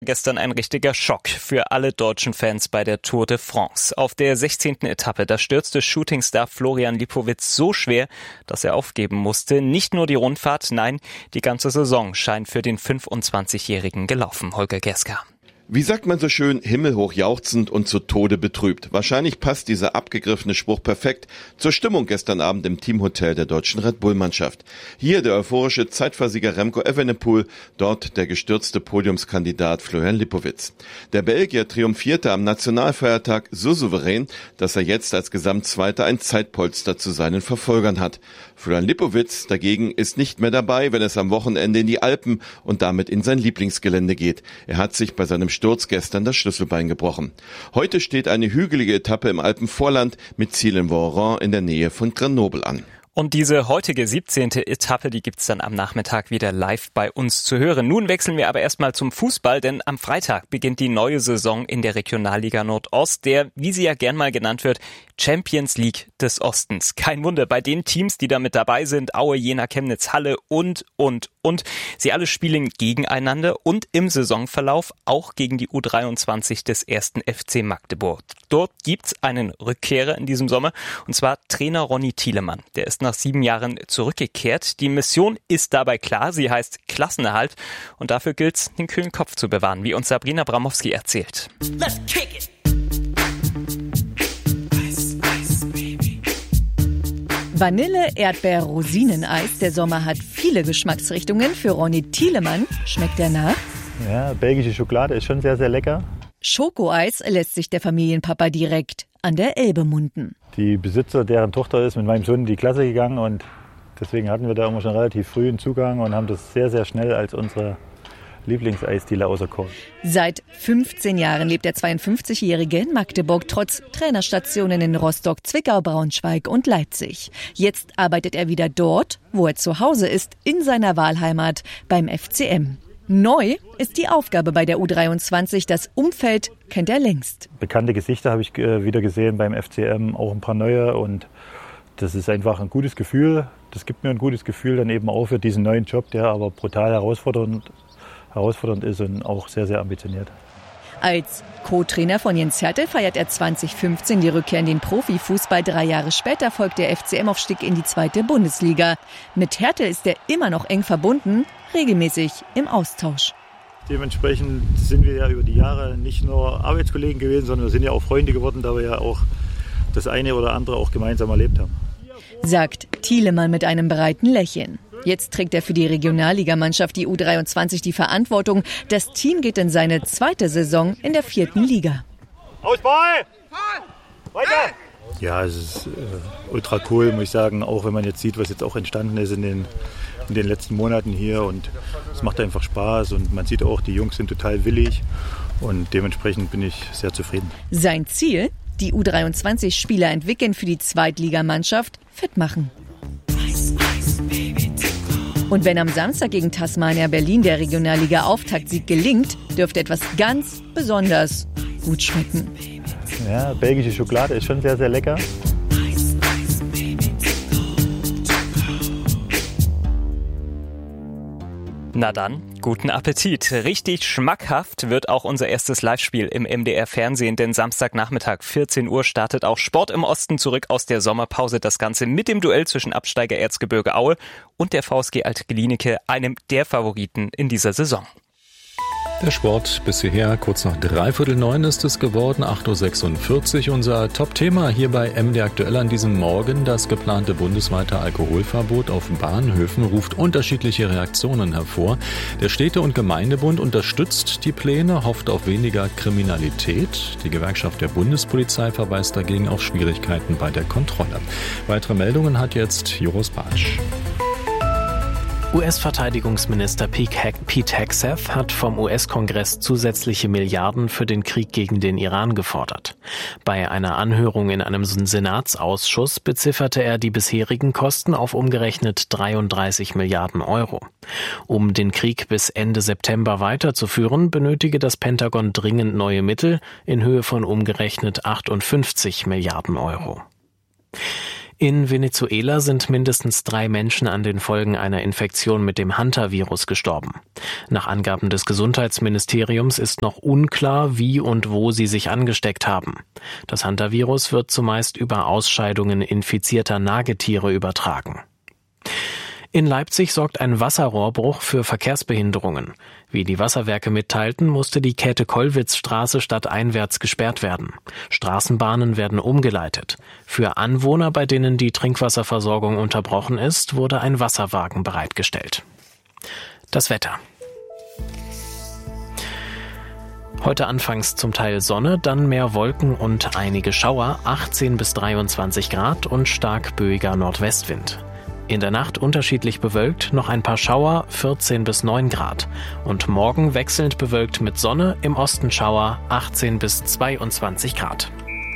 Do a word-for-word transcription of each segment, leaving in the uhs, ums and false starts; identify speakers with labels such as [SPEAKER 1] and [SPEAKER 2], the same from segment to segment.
[SPEAKER 1] Gestern ein richtiger Schock für alle deutschen Fans bei der Tour de France. Auf der sechzehnten Etappe, da stürzte Shootingstar Florian Lipowitz so schwer, dass er aufgeben musste. Nicht nur die Rundfahrt, nein, die ganze Saison scheint für den fünfundzwanzigjährigen gelaufen. Holger Gerska.
[SPEAKER 2] Wie sagt man so schön, himmelhoch jauchzend und zu Tode betrübt. Wahrscheinlich passt dieser abgegriffene Spruch perfekt zur Stimmung gestern Abend im Teamhotel der deutschen Red Bull-Mannschaft. Hier der euphorische Zeitversieger Remco Evenepoel, dort der gestürzte Podiumskandidat Florian Lipowitz. Der Belgier triumphierte am Nationalfeiertag so souverän, dass er jetzt als Gesamtzweiter ein Zeitpolster zu seinen Verfolgern hat. Florian Lipowitz dagegen ist nicht mehr dabei, wenn es am Wochenende in die Alpen und damit in sein Lieblingsgelände geht. Er hat sich bei seinem Sturz gestern das Schlüsselbein gebrochen. Heute steht eine hügelige Etappe im Alpenvorland mit Ziel in Voiron in der Nähe von Grenoble an.
[SPEAKER 1] Und diese heutige siebzehnte Etappe, die gibt's dann am Nachmittag wieder live bei uns zu hören. Nun wechseln wir aber erstmal zum Fußball, denn am Freitag beginnt die neue Saison in der Regionalliga Nordost, der, wie sie ja gern mal genannt wird, Champions League des Ostens. Kein Wunder, bei den Teams, die da mit dabei sind, Aue, Jena, Chemnitz, Halle und, und, und. Sie alle spielen gegeneinander und im Saisonverlauf auch gegen die U dreiundzwanzig des ersten F C Magdeburg. Dort gibt's einen Rückkehrer in diesem Sommer, und zwar Trainer Ronny Thielemann. Der ist nach sieben Jahren zurückgekehrt. Die Mission ist dabei klar, sie heißt Klassenerhalt und dafür gilt's, den kühlen Kopf zu bewahren, wie uns Sabrina Bramowski erzählt.
[SPEAKER 3] Let's kick it.
[SPEAKER 4] Vanille, Erdbeer, Rosineneis. Der Sommer hat viele Geschmacksrichtungen. Für Ronny Thielemann schmeckt er nach.
[SPEAKER 5] Ja, belgische Schokolade ist schon sehr, sehr lecker.
[SPEAKER 4] Schokoeis lässt sich der Familienpapa direkt an der Elbe munden.
[SPEAKER 5] Die Besitzer, deren Tochter ist mit meinem Sohn in die Klasse gegangen und deswegen hatten wir da immer schon relativ früh einen Zugang und haben das sehr, sehr schnell als unsere Lieblingseisdiele auserkoren.
[SPEAKER 4] Seit fünfzehn Jahren lebt der zweiundfünfzigjährige in Magdeburg, trotz Trainerstationen in Rostock, Zwickau, Braunschweig und Leipzig. Jetzt arbeitet er wieder dort, wo er zu Hause ist, in seiner Wahlheimat beim F C M. Neu ist die Aufgabe bei der U dreiundzwanzig. Das Umfeld kennt er längst.
[SPEAKER 5] Bekannte Gesichter habe ich wieder gesehen beim F C M, auch ein paar neue. Und das ist einfach ein gutes Gefühl. Das gibt mir ein gutes Gefühl dann eben auch für diesen neuen Job, der aber brutal herausfordernd, herausfordernd ist und auch sehr, sehr ambitioniert.
[SPEAKER 4] Als Co-Trainer von Jens Hertel feiert er zweitausendfünfzehn die Rückkehr in den Profifußball. Drei Jahre später folgt der F C M-Aufstieg in die zweite Bundesliga. Mit Hertel ist er immer noch eng verbunden, regelmäßig im Austausch.
[SPEAKER 5] Dementsprechend sind wir ja über die Jahre nicht nur Arbeitskollegen gewesen, sondern wir sind ja auch Freunde geworden, da wir ja auch das eine oder andere auch gemeinsam erlebt haben.
[SPEAKER 4] Sagt Thielemann mit einem breiten Lächeln. Jetzt trägt er für die Regionalligamannschaft, die U dreiundzwanzig, die Verantwortung. Das Team geht in seine zweite Saison in der vierten Liga.
[SPEAKER 5] Ausball! Weiter! Ja, es ist äh, ultra cool, muss ich sagen, auch wenn man jetzt sieht, was jetzt auch entstanden ist in den, in den letzten Monaten hier. Und es macht einfach Spaß und man sieht auch, die Jungs sind total willig und dementsprechend bin ich sehr zufrieden.
[SPEAKER 4] Sein Ziel? Die U dreiundzwanzig-Spieler entwickeln, für die Zweitligamannschaft fit machen. Und wenn am Samstag gegen Tasmania Berlin der Regionalliga-Auftaktsieg gelingt, dürfte etwas ganz besonders gut schmecken.
[SPEAKER 5] Ja, belgische Schokolade ist schon sehr, sehr lecker.
[SPEAKER 1] Na dann, guten Appetit. Richtig schmackhaft wird auch unser erstes Live-Spiel im M D R-Fernsehen, denn Samstagnachmittag vierzehn Uhr startet auch Sport im Osten zurück aus der Sommerpause. Das Ganze mit dem Duell zwischen Absteiger Erzgebirge Aue und der V S G Alt-Glienicke, einem der Favoriten in dieser Saison.
[SPEAKER 6] Der Sport bis hierher, kurz nach dreiviertel neun ist es geworden, acht Uhr sechsundvierzig. Unser Top-Thema hier bei M D Aktuell an diesem Morgen. Das geplante bundesweite Alkoholverbot auf Bahnhöfen ruft unterschiedliche Reaktionen hervor. Der Städte- und Gemeindebund unterstützt die Pläne, hofft auf weniger Kriminalität. Die Gewerkschaft der Bundespolizei verweist dagegen auf Schwierigkeiten bei der Kontrolle. Weitere Meldungen hat jetzt Joros Batsch.
[SPEAKER 7] U S-Verteidigungsminister Pete Hegseth hat vom U S-Kongress zusätzliche Milliarden für den Krieg gegen den Iran gefordert. Bei einer Anhörung in einem Senatsausschuss bezifferte er die bisherigen Kosten auf umgerechnet dreiunddreißig Milliarden Euro. Um den Krieg bis Ende September weiterzuführen, benötige das Pentagon dringend neue Mittel in Höhe von umgerechnet achtundfünfzig Milliarden Euro. In Venezuela sind mindestens drei Menschen an den Folgen einer Infektion mit dem Hantavirus gestorben. Nach Angaben des Gesundheitsministeriums ist noch unklar, wie und wo sie sich angesteckt haben. Das Hantavirus wird zumeist über Ausscheidungen infizierter Nagetiere übertragen. In Leipzig sorgt ein Wasserrohrbruch für Verkehrsbehinderungen. Wie die Wasserwerke mitteilten, musste die Käthe-Kollwitz-Straße stadteinwärts gesperrt werden. Straßenbahnen werden umgeleitet. Für Anwohner, bei denen die Trinkwasserversorgung unterbrochen ist, wurde ein Wasserwagen bereitgestellt. Das Wetter. Heute anfangs zum Teil Sonne, dann mehr Wolken und einige Schauer, achtzehn bis dreiundzwanzig Grad und stark böiger Nordwestwind. In der Nacht unterschiedlich bewölkt, noch ein paar Schauer, vierzehn bis neun Grad. Und morgen wechselnd bewölkt mit Sonne, im Osten Schauer, achtzehn bis zweiundzwanzig Grad.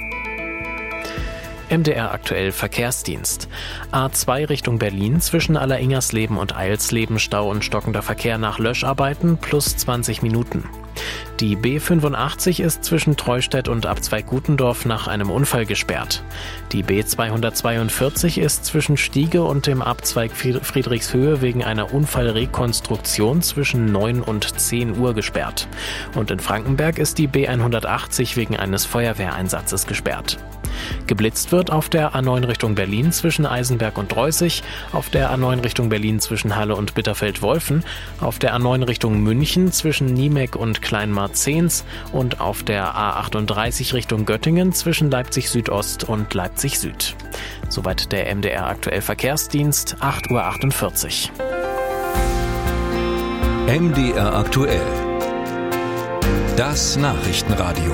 [SPEAKER 7] M D R aktuell Verkehrsdienst. A zwei Richtung Berlin zwischen Alleringers-Leben und Eilsleben Stau und stockender Verkehr nach Löscharbeiten plus zwanzig Minuten. Die B fünfundachtzig ist zwischen Treustedt und Abzweig Gutendorf nach einem Unfall gesperrt. Die B zweihundertzweiundvierzig ist zwischen Stiege und dem Abzweig Friedrichshöhe wegen einer Unfallrekonstruktion zwischen neun und zehn Uhr gesperrt. Und in Frankenberg ist die B hundertachtzig wegen eines Feuerwehreinsatzes gesperrt. Geblitzt wird auf der A neun Richtung Berlin zwischen Eisenberg und Dreußig, auf der A neun Richtung Berlin zwischen Halle und Bitterfeld-Wolfen, auf der A neun Richtung München zwischen Niemeck und Kleinmarzens und auf der A achtunddreißig Richtung Göttingen zwischen Leipzig Südost und Leipzig Süd. Soweit der M D R aktuell Verkehrsdienst, acht Uhr achtundvierzig.
[SPEAKER 3] M D R aktuell. Das Nachrichtenradio.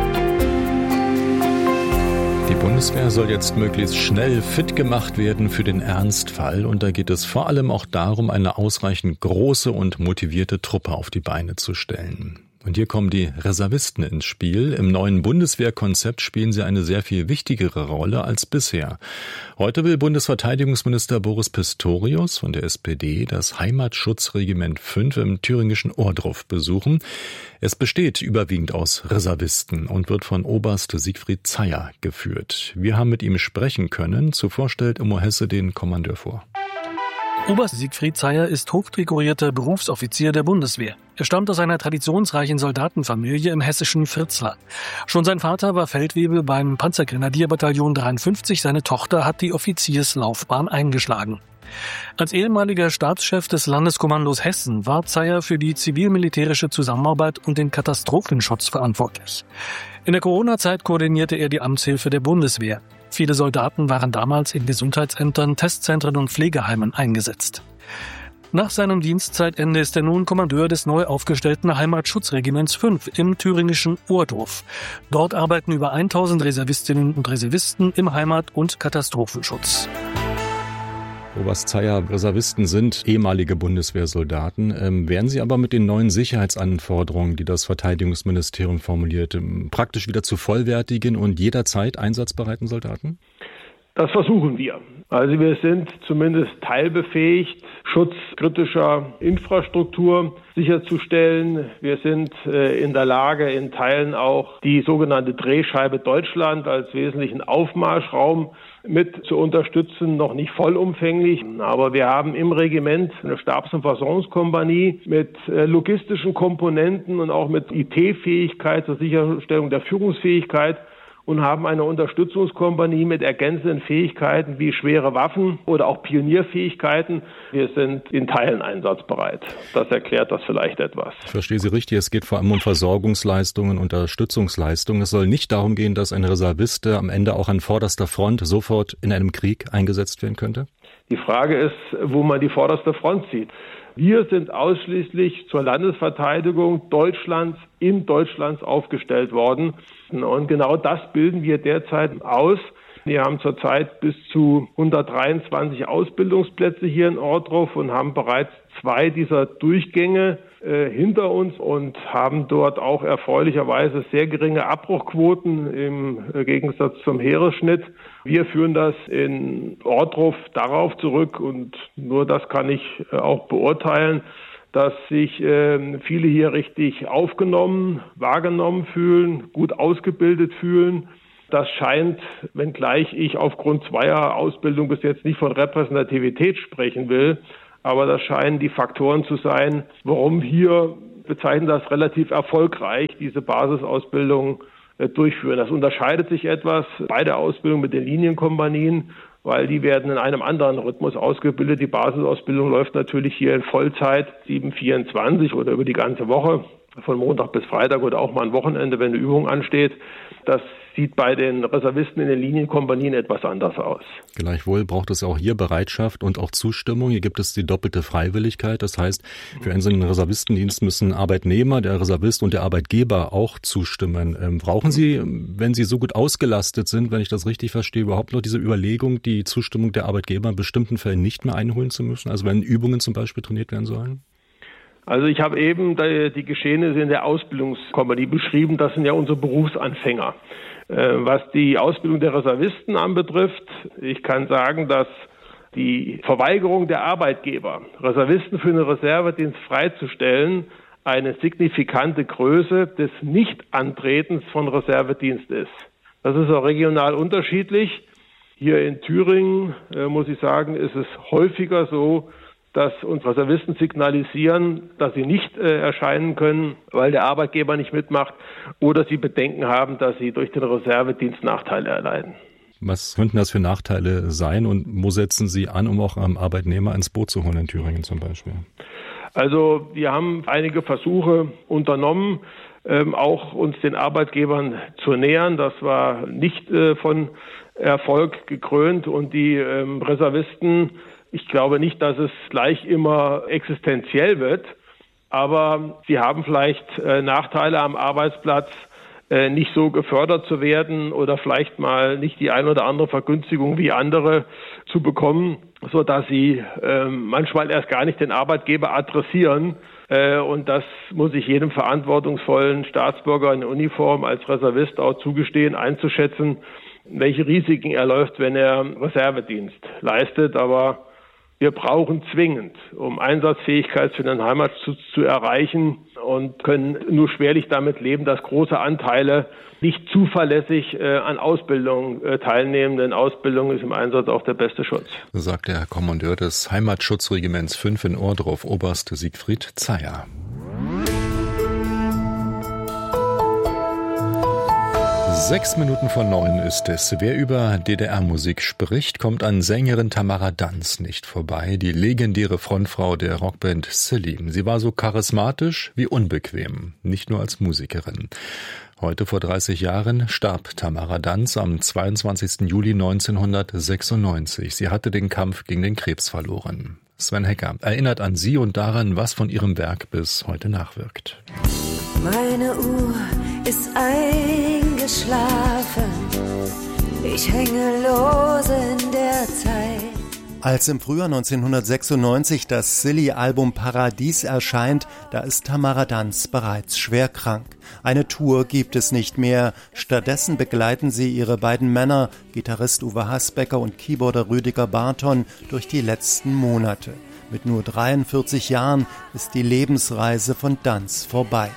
[SPEAKER 6] Die Bundeswehr soll jetzt möglichst schnell fit gemacht werden für den Ernstfall. Und da geht es vor allem auch darum, eine ausreichend große und motivierte Truppe auf die Beine zu stellen. Und hier kommen die Reservisten ins Spiel. Im neuen Bundeswehrkonzept spielen sie eine sehr viel wichtigere Rolle als bisher. Heute will Bundesverteidigungsminister Boris Pistorius von der S P D das Heimatschutzregiment fünf im thüringischen Ohrdruf besuchen. Es besteht überwiegend aus Reservisten und wird von Oberst Siegfried Zeyer geführt. Wir haben mit ihm sprechen können. Zuvor stellt Immo Hesse den Kommandeur vor.
[SPEAKER 8] Oberst Siegfried Zeyer ist hochdekorierter Berufsoffizier der Bundeswehr. Er stammt aus einer traditionsreichen Soldatenfamilie im hessischen Fritzlar. Schon sein Vater war Feldwebel beim Panzergrenadierbataillon dreiundfünfzig, seine Tochter hat die Offizierslaufbahn eingeschlagen. Als ehemaliger Stabschef des Landeskommandos Hessen war Zeyer für die zivil-militärische Zusammenarbeit und den Katastrophenschutz verantwortlich. In der Corona-Zeit koordinierte er die Amtshilfe der Bundeswehr. Viele Soldaten waren damals in Gesundheitsämtern, Testzentren und Pflegeheimen eingesetzt. Nach seinem Dienstzeitende ist er nun Kommandeur des neu aufgestellten Heimatschutzregiments fünf im thüringischen Ohrdruf. Dort arbeiten über tausend Reservistinnen und Reservisten im Heimat- und Katastrophenschutz.
[SPEAKER 6] Oberst Zeyer, Reservisten sind ehemalige Bundeswehrsoldaten. Ähm, werden sie aber mit den neuen Sicherheitsanforderungen, die das Verteidigungsministerium formuliert, praktisch wieder zu vollwertigen und jederzeit einsatzbereiten Soldaten?
[SPEAKER 9] Das versuchen wir. Also wir sind zumindest teilbefähigt, Schutz kritischer Infrastruktur sicherzustellen. Wir sind äh, in der Lage, in Teilen auch die sogenannte Drehscheibe Deutschland als wesentlichen Aufmarschraum mit zu unterstützen, noch nicht vollumfänglich. Aber wir haben im Regiment eine Stabs- und Versorgungskompanie mit äh, logistischen Komponenten und auch mit I T-Fähigkeit zur Sicherstellung der Führungsfähigkeit und haben eine Unterstützungskompanie mit ergänzenden Fähigkeiten wie schwere Waffen oder auch Pionierfähigkeiten. Wir sind in Teilen einsatzbereit. Das erklärt das vielleicht etwas.
[SPEAKER 6] Ich verstehe Sie richtig. Es geht vor allem um Versorgungsleistungen, Unterstützungsleistungen. Es soll nicht darum gehen, dass ein Reservist am Ende auch an vorderster Front sofort in einem Krieg eingesetzt werden könnte?
[SPEAKER 9] Die Frage ist, wo man die vorderste Front sieht. Wir sind ausschließlich zur Landesverteidigung Deutschlands in Deutschlands aufgestellt worden. Und genau das bilden wir derzeit aus. Wir haben zurzeit bis zu hundertdreiundzwanzig Ausbildungsplätze hier in Ohrdruf und haben bereits zwei dieser Durchgänge äh, hinter uns und haben dort auch erfreulicherweise sehr geringe Abbruchquoten im äh, Gegensatz zum Heeresschnitt. Wir führen das in Ohrdruf darauf zurück und nur das kann ich äh, auch beurteilen, dass sich äh, viele hier richtig aufgenommen, wahrgenommen fühlen, gut ausgebildet fühlen Das scheint, wenngleich ich aufgrund zweier Ausbildung bis jetzt nicht von Repräsentativität sprechen will, aber das scheinen die Faktoren zu sein, warum hier, bezeichnen das relativ erfolgreich, diese Basisausbildung äh, durchführen. Das unterscheidet sich etwas bei der Ausbildung mit den Linienkompanien, weil die werden in einem anderen Rhythmus ausgebildet. Die Basisausbildung läuft natürlich hier in Vollzeit, sieben vierundzwanzig oder über die ganze Woche, von Montag bis Freitag oder auch mal ein Wochenende, wenn eine Übung ansteht. Das sieht bei den Reservisten in den Linienkompanien etwas anders aus.
[SPEAKER 6] Gleichwohl braucht es auch hier Bereitschaft und auch Zustimmung. Hier gibt es die doppelte Freiwilligkeit. Das heißt, für einen so einen Reservistendienst müssen Arbeitnehmer, der Reservist und der Arbeitgeber auch zustimmen. Ähm, brauchen Sie, wenn Sie so gut ausgelastet sind, wenn ich das richtig verstehe, überhaupt noch diese Überlegung, die Zustimmung der Arbeitgeber in bestimmten Fällen nicht mehr einholen zu müssen? Also wenn Übungen zum Beispiel trainiert werden sollen?
[SPEAKER 9] Also ich habe eben die Geschehnisse in der Ausbildungskompanie beschrieben. Das sind ja unsere Berufsanfänger. Was die Ausbildung der Reservisten anbetrifft, ich kann sagen, dass die Verweigerung der Arbeitgeber, Reservisten für den Reservedienst freizustellen, eine signifikante Größe des Nichtantretens von Reservedienst ist. Das ist auch regional unterschiedlich. Hier in Thüringen, äh, muss ich sagen, ist es häufiger so, dass uns Reservisten signalisieren, dass sie nicht äh, erscheinen können, weil der Arbeitgeber nicht mitmacht oder sie Bedenken haben, dass sie durch den Reservedienst Nachteile erleiden.
[SPEAKER 6] Was könnten das für Nachteile sein und wo setzen Sie an, um auch Arbeitnehmer ins Boot zu holen in Thüringen zum Beispiel?
[SPEAKER 9] Also wir haben einige Versuche unternommen, ähm, auch uns den Arbeitgebern zu nähern. Das war nicht äh, von Erfolg gekrönt und die ähm, Reservisten, ich glaube nicht, dass es gleich immer existenziell wird, aber sie haben vielleicht äh, Nachteile am Arbeitsplatz, äh, nicht so gefördert zu werden oder vielleicht mal nicht die ein oder andere Vergünstigung wie andere zu bekommen, so dass sie äh, manchmal erst gar nicht den Arbeitgeber adressieren. Äh, und das muss ich jedem verantwortungsvollen Staatsbürger in Uniform als Reservist auch zugestehen, einzuschätzen, welche Risiken er läuft, wenn er Reservedienst leistet. Aber wir brauchen zwingend, um Einsatzfähigkeit für den Heimatschutz zu erreichen und können nur schwerlich damit leben, dass große Anteile nicht zuverlässig äh, an Ausbildung äh, teilnehmen, denn Ausbildung ist im Einsatz auch der beste Schutz.
[SPEAKER 6] Sagt der Kommandeur des Heimatschutzregiments fünf in Ohrdruf, Oberst Siegfried Zeyer. Sechs Minuten vor neun ist es. Wer über D D R-Musik spricht, kommt an Sängerin Tamara Danz nicht vorbei, die legendäre Frontfrau der Rockband Silly. Sie war so charismatisch wie unbequem, nicht nur als Musikerin. Heute vor dreißig Jahren starb Tamara Danz am zweiundzwanzigsten Juli neunzehnhundertsechsundneunzig. Sie hatte den Kampf gegen den Krebs verloren. Sven Hecker erinnert an sie und daran, was von ihrem Werk bis heute nachwirkt.
[SPEAKER 10] Meine Uhr ist eingeschlafen, ich hänge lose in der Zeit.
[SPEAKER 11] Als im Frühjahr neunzehnhundertsechsundneunzig das Silly-Album Paradies erscheint, da ist Tamara Danz bereits schwer krank. Eine Tour gibt es nicht mehr. Stattdessen begleiten sie ihre beiden Männer, Gitarrist Uwe Hasbecker und Keyboarder Rüdiger Barton, durch die letzten Monate. Mit nur dreiundvierzig Jahren ist die Lebensreise von Danz vorbei.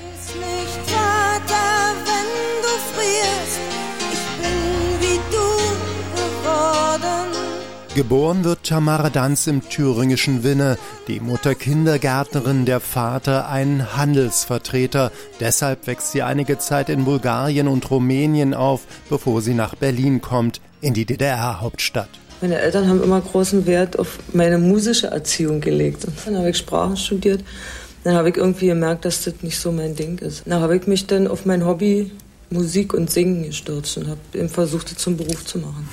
[SPEAKER 11] Geboren wird Tamara Danz im thüringischen Winne, die Mutter Kindergärtnerin, der Vater ein Handelsvertreter. Deshalb wächst sie einige Zeit in Bulgarien und Rumänien auf, bevor sie nach Berlin kommt, in die D D R-Hauptstadt.
[SPEAKER 12] Meine Eltern haben immer großen Wert auf meine musische Erziehung gelegt. Und dann habe ich Sprachen studiert. Dann habe ich irgendwie gemerkt, dass das nicht so mein Ding ist. Dann habe ich mich dann auf mein Hobby Musik und Singen gestürzt und habe eben versucht, es zum Beruf zu machen.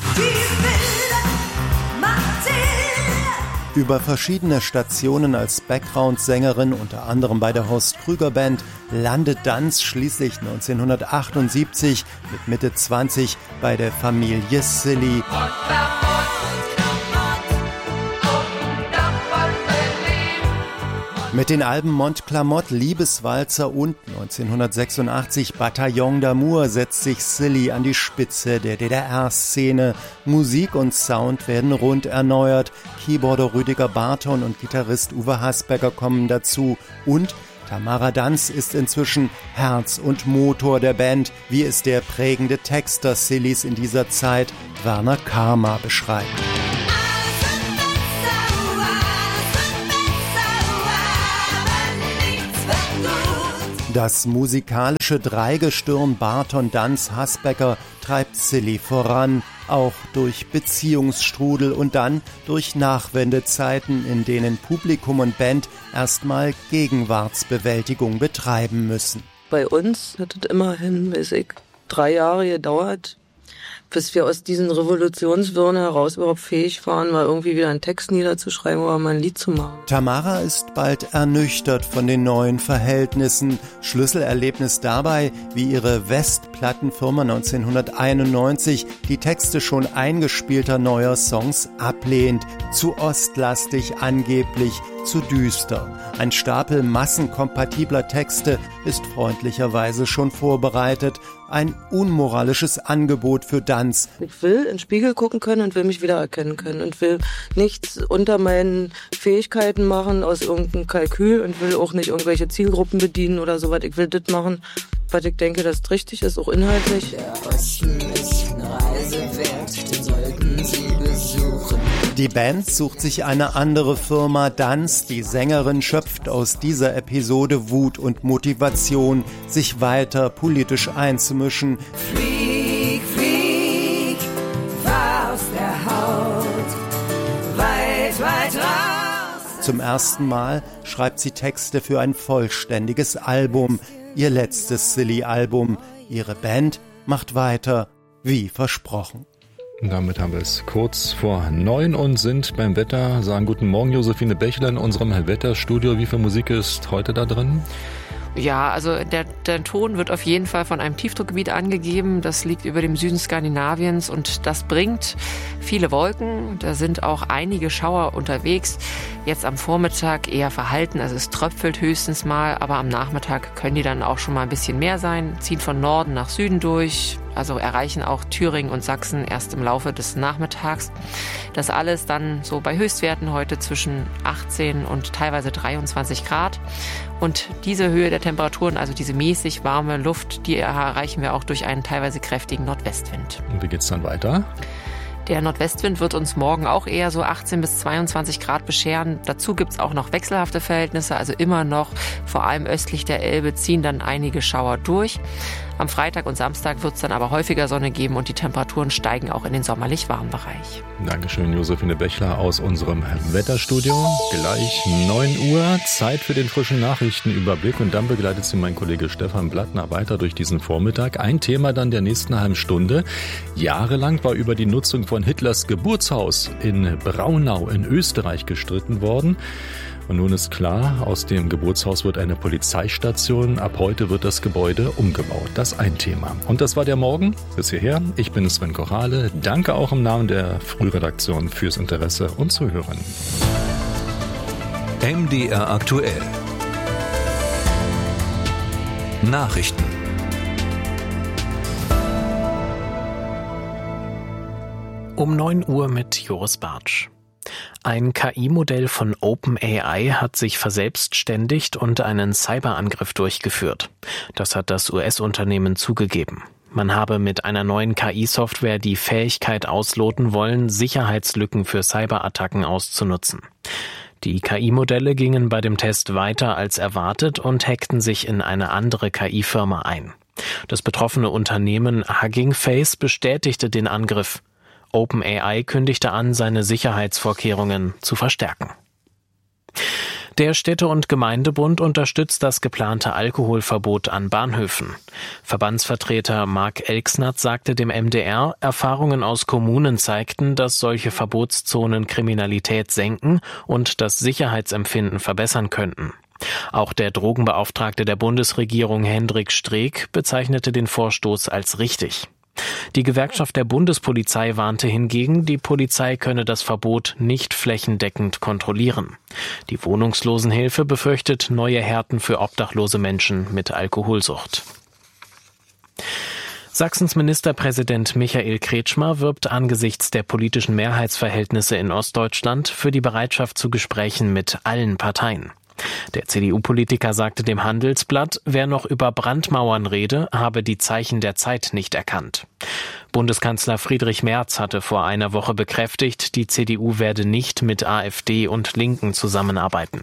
[SPEAKER 11] Über verschiedene Stationen als Background-Sängerin, unter anderem bei der Horst Krüger Band, landet Danz schließlich neunzehnhundertachtundsiebzig mit Mitte zwanzig bei der Familie Silly. Mit den Alben Montclamotte, Liebeswalzer und neunzehnhundertsechsundachtzig Bataillon d'Amour setzt sich Silly an die Spitze der D D R-Szene. Musik und Sound werden rund erneuert. Keyboarder Rüdiger Barton und Gitarrist Uwe Hasbecker kommen dazu. Und Tamara Danz ist inzwischen Herz und Motor der Band, wie es der prägende Texter Sillys in dieser Zeit, Werner Karma, beschreibt. Das musikalische Dreigestirn Barton, Danz, Hasbecker treibt Silly voran, auch durch Beziehungsstrudel und dann durch Nachwendezeiten, in denen Publikum und Band erstmal Gegenwartsbewältigung betreiben müssen.
[SPEAKER 12] Bei uns hat es immerhin, weiß ich, drei Jahre gedauert, bis wir aus diesen Revolutionswirren heraus überhaupt fähig waren, mal irgendwie wieder einen Text niederzuschreiben oder mal ein Lied zu machen.
[SPEAKER 11] Tamara ist bald ernüchtert von den neuen Verhältnissen. Schlüsselerlebnis dabei, wie ihre West-Plattenfirma neunzehnhunderteinundneunzig die Texte schon eingespielter neuer Songs ablehnt. Zu ostlastig angeblich, zu düster. Ein Stapel massenkompatibler Texte ist freundlicherweise schon vorbereitet. Ein unmoralisches Angebot für Danz.
[SPEAKER 12] Ich will in den Spiegel gucken können und will mich wiedererkennen können und will nichts unter meinen Fähigkeiten machen aus irgendeinem Kalkül und will auch nicht irgendwelche Zielgruppen bedienen oder sowas. Ich will das machen, was ich denke, das richtig ist, auch inhaltlich.
[SPEAKER 10] Der Osten ist eine Reise wert, den sollten Sie besuchen.
[SPEAKER 11] Die Band sucht sich eine andere Firma. Danz, die Sängerin, schöpft aus dieser Episode Wut und Motivation, sich weiter politisch einzumischen.
[SPEAKER 10] Flieg, flieg, fahr aus der Haut, weit, weit raus.
[SPEAKER 11] Zum ersten Mal schreibt sie Texte für ein vollständiges Album, ihr letztes Silly-Album. Ihre Band macht weiter, wie versprochen.
[SPEAKER 6] Damit haben wir es kurz vor neun und sind beim Wetter. Sagen guten Morgen, Josephine Bechler in unserem Wetterstudio. Wie viel Musik ist heute da drin?
[SPEAKER 13] Ja, also der, der Ton wird auf jeden Fall von einem Tiefdruckgebiet angegeben. Das liegt über dem Süden Skandinaviens und das bringt viele Wolken. Da sind auch einige Schauer unterwegs. Jetzt am Vormittag eher verhalten, also es tröpfelt höchstens mal, aber am Nachmittag können die dann auch schon mal ein bisschen mehr sein. Ziehen von Norden nach Süden durch, also erreichen auch Thüringen und Sachsen erst im Laufe des Nachmittags. Das alles dann so bei Höchstwerten heute zwischen achtzehn und teilweise dreiundzwanzig Grad. Und diese Höhe der Temperaturen, also diese mäßig warme Luft, die erreichen wir auch durch einen teilweise kräftigen Nordwestwind.
[SPEAKER 6] Und wie geht's dann weiter?
[SPEAKER 13] Der Nordwestwind wird uns morgen auch eher so achtzehn bis zweiundzwanzig Grad bescheren. Dazu gibt's auch noch wechselhafte Verhältnisse, also immer noch, vor allem östlich der Elbe, ziehen dann einige Schauer durch. Am Freitag und Samstag wird es dann aber häufiger Sonne geben und die Temperaturen steigen auch in den sommerlich warmen Bereich.
[SPEAKER 6] Dankeschön, Josephine Bechler aus unserem Wetterstudio. Gleich neun Uhr, Zeit für den frischen Nachrichtenüberblick und dann begleitet Sie mein Kollege Stefan Blattner weiter durch diesen Vormittag. Ein Thema dann der nächsten halben Stunde. Jahrelang war über die Nutzung von Hitlers Geburtshaus in Braunau in Österreich gestritten worden. Und nun ist klar, aus dem Geburtshaus wird eine Polizeistation. Ab heute wird das Gebäude umgebaut. Das ein Thema. Und das war der Morgen. Bis hierher. Ich bin Sven Kochale. Danke auch im Namen der Frühredaktion fürs Interesse und Zuhören.
[SPEAKER 3] M D R aktuell. Nachrichten.
[SPEAKER 7] Um neun Uhr mit Joris Bartsch. Ein K I-Modell von OpenAI hat sich verselbstständigt und einen Cyberangriff durchgeführt. Das hat das U S-Unternehmen zugegeben. Man habe mit einer neuen K I-Software die Fähigkeit ausloten wollen, Sicherheitslücken für Cyberattacken auszunutzen. Die K I-Modelle gingen bei dem Test weiter als erwartet und hackten sich in eine andere K I-Firma ein. Das betroffene Unternehmen Hugging Face bestätigte den Angriff. OpenAI kündigte an, seine Sicherheitsvorkehrungen zu verstärken. Der Städte- und Gemeindebund unterstützt das geplante Alkoholverbot an Bahnhöfen. Verbandsvertreter Marc Elksnath sagte dem M D R, Erfahrungen aus Kommunen zeigten, dass solche Verbotszonen Kriminalität senken und das Sicherheitsempfinden verbessern könnten. Auch der Drogenbeauftragte der Bundesregierung Hendrik Streeck bezeichnete den Vorstoß als richtig. Die Gewerkschaft der Bundespolizei warnte hingegen, die Polizei könne das Verbot nicht flächendeckend kontrollieren. Die Wohnungslosenhilfe befürchtet neue Härten für obdachlose Menschen mit Alkoholsucht. Sachsens Ministerpräsident Michael Kretschmer wirbt angesichts der politischen Mehrheitsverhältnisse in Ostdeutschland für die Bereitschaft zu Gesprächen mit allen Parteien. Der C D U-Politiker sagte dem Handelsblatt, wer noch über Brandmauern rede, habe die Zeichen der Zeit nicht erkannt. Bundeskanzler Friedrich Merz hatte vor einer Woche bekräftigt, die C D U werde nicht mit AfD und Linken zusammenarbeiten.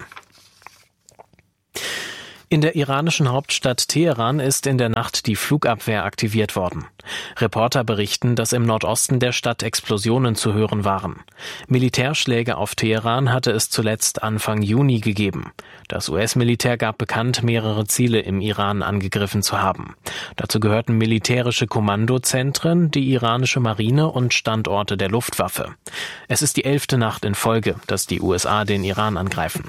[SPEAKER 7] In der iranischen Hauptstadt Teheran ist in der Nacht die Flugabwehr aktiviert worden. Reporter berichten, dass im Nordosten der Stadt Explosionen zu hören waren. Militärschläge auf Teheran hatte es zuletzt Anfang Juni gegeben. Das U S-Militär gab bekannt, mehrere Ziele im Iran angegriffen zu haben. Dazu gehörten militärische Kommandozentren, die iranische Marine und Standorte der Luftwaffe. Es ist die elfte Nacht in Folge, dass die U S A den Iran angreifen.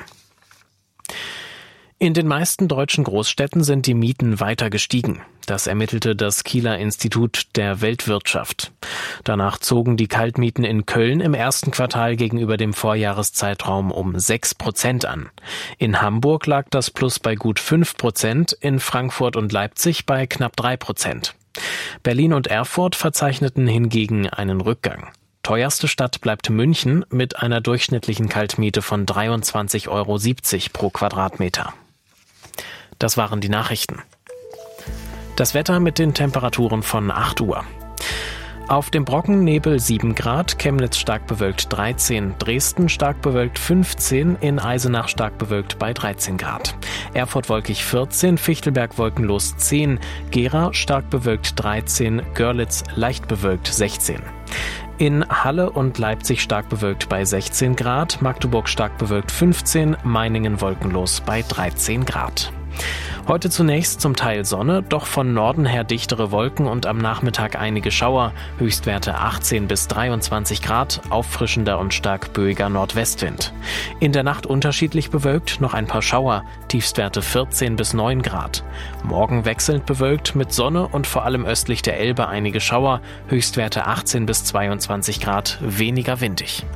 [SPEAKER 7] In den meisten deutschen Großstädten sind die Mieten weiter gestiegen. Das ermittelte das Kieler Institut der Weltwirtschaft. Danach zogen die Kaltmieten in Köln im ersten Quartal gegenüber dem Vorjahreszeitraum um sechs Prozent an. In Hamburg lag das Plus bei gut fünf Prozent, in Frankfurt und Leipzig bei knapp drei Prozent. Berlin und Erfurt verzeichneten hingegen einen Rückgang. Teuerste Stadt bleibt München mit einer durchschnittlichen Kaltmiete von dreiundzwanzig Euro siebzig pro Quadratmeter. Das waren die Nachrichten. Das Wetter mit den Temperaturen von acht Uhr. Auf dem Brocken Nebel sieben Grad, Chemnitz stark bewölkt dreizehn, Dresden stark bewölkt fünfzehn, in Eisenach stark bewölkt bei dreizehn Grad. Erfurt wolkig vierzehn, Fichtelberg wolkenlos zehn, Gera stark bewölkt dreizehn, Görlitz leicht bewölkt sechzehn. In Halle und Leipzig stark bewölkt bei sechzehn Grad, Magdeburg stark bewölkt fünfzehn, Meiningen wolkenlos bei dreizehn Grad. Heute zunächst zum Teil Sonne, doch von Norden her dichtere Wolken und am Nachmittag einige Schauer, Höchstwerte achtzehn bis dreiundzwanzig Grad, auffrischender und stark böiger Nordwestwind. In der Nacht unterschiedlich bewölkt, noch ein paar Schauer, Tiefstwerte vierzehn bis neun Grad. Morgen wechselnd bewölkt mit Sonne und vor allem östlich der Elbe einige Schauer, Höchstwerte achtzehn bis zweiundzwanzig Grad, weniger windig.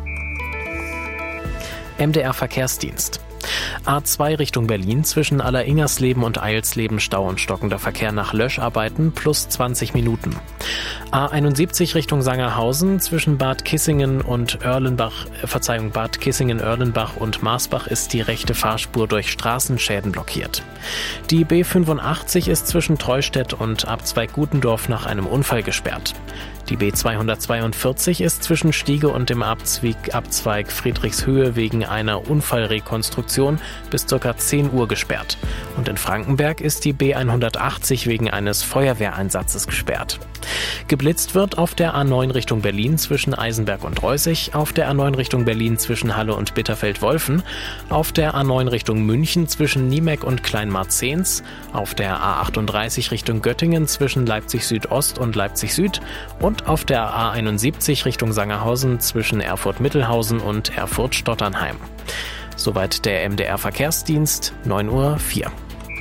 [SPEAKER 7] M D R Verkehrsdienst. A zwei Richtung Berlin zwischen Alleringersleben und Eilsleben Stau und stockender Verkehr nach Löscharbeiten plus zwanzig Minuten. A einundsiebzig Richtung Sangerhausen zwischen Bad Kissingen und Erlenbach, äh, Verzeihung, Bad Kissingen, Erlenbach und Marsbach ist die rechte Fahrspur durch Straßenschäden blockiert. Die B fünfundachtzig ist zwischen Treustedt und Abzweig Gutendorf nach einem Unfall gesperrt. Die B zweihundertzweiundvierzig ist zwischen Stiege und dem Abzweig, Abzweig Friedrichshöhe wegen einer Unfallrekonstruktion bis ca. zehn Uhr gesperrt. Und in Frankenberg ist die B hundertachtzig wegen eines Feuerwehreinsatzes gesperrt. Geblitzt wird auf der A neun Richtung Berlin zwischen Eisenberg und Reusig, auf der A neun Richtung Berlin zwischen Halle und Bitterfeld-Wolfen, auf der A neun Richtung München zwischen Niemeck und Kleinmarzens, auf der A achtunddreißig Richtung Göttingen zwischen Leipzig Südost und Leipzig Süd und auf der A einundsiebzig Richtung Sangerhausen zwischen Erfurt-Mittelhausen und Erfurt-Stotternheim. Soweit der M D R Verkehrsdienst, neun Uhr vier.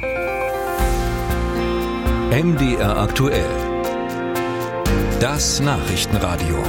[SPEAKER 3] M D R aktuell. Das Nachrichtenradio.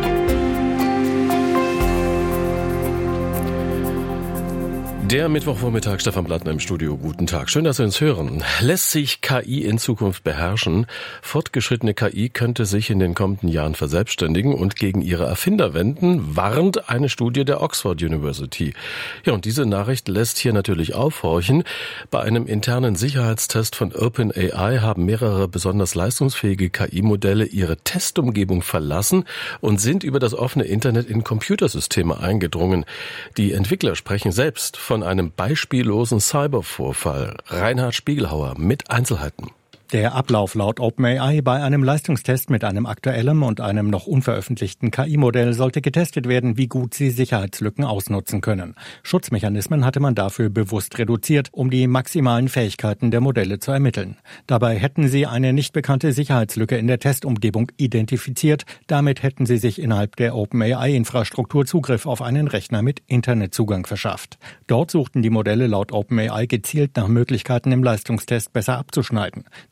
[SPEAKER 14] Der Mittwochvormittag, Stefan Blattner im Studio. Guten Tag. Schön, dass Sie uns hören. Lässt sich K I in Zukunft beherrschen? Fortgeschrittene K I könnte sich in den kommenden Jahren verselbstständigen und gegen ihre Erfinder wenden, warnt eine Studie der Oxford University. Ja, und diese Nachricht lässt hier natürlich aufhorchen. Bei einem internen Sicherheitstest von OpenAI haben mehrere besonders leistungsfähige K I-Modelle ihre Testumgebung verlassen und sind über das offene Internet in Computersysteme eingedrungen. Die Entwickler sprechen selbst von einem beispiellosen Cybervorfall. Reinhard Spiegelhauer mit Einzelheiten.
[SPEAKER 15] Der Ablauf laut OpenAI bei einem Leistungstest mit einem aktuellen und einem noch unveröffentlichten K I-Modell sollte getestet werden, wie gut sie Sicherheitslücken ausnutzen können. Schutzmechanismen hatte man dafür bewusst reduziert, um die maximalen Fähigkeiten der Modelle zu ermitteln. Dabei hätten sie eine nicht bekannte Sicherheitslücke in der Testumgebung identifiziert. Damit hätten sie sich innerhalb der OpenAI-Infrastruktur Zugriff auf einen Rechner mit Internetzugang verschafft. Dort suchten die Modelle laut OpenAI gezielt nach Möglichkeiten, im Leistungstest besser abzuschneiden.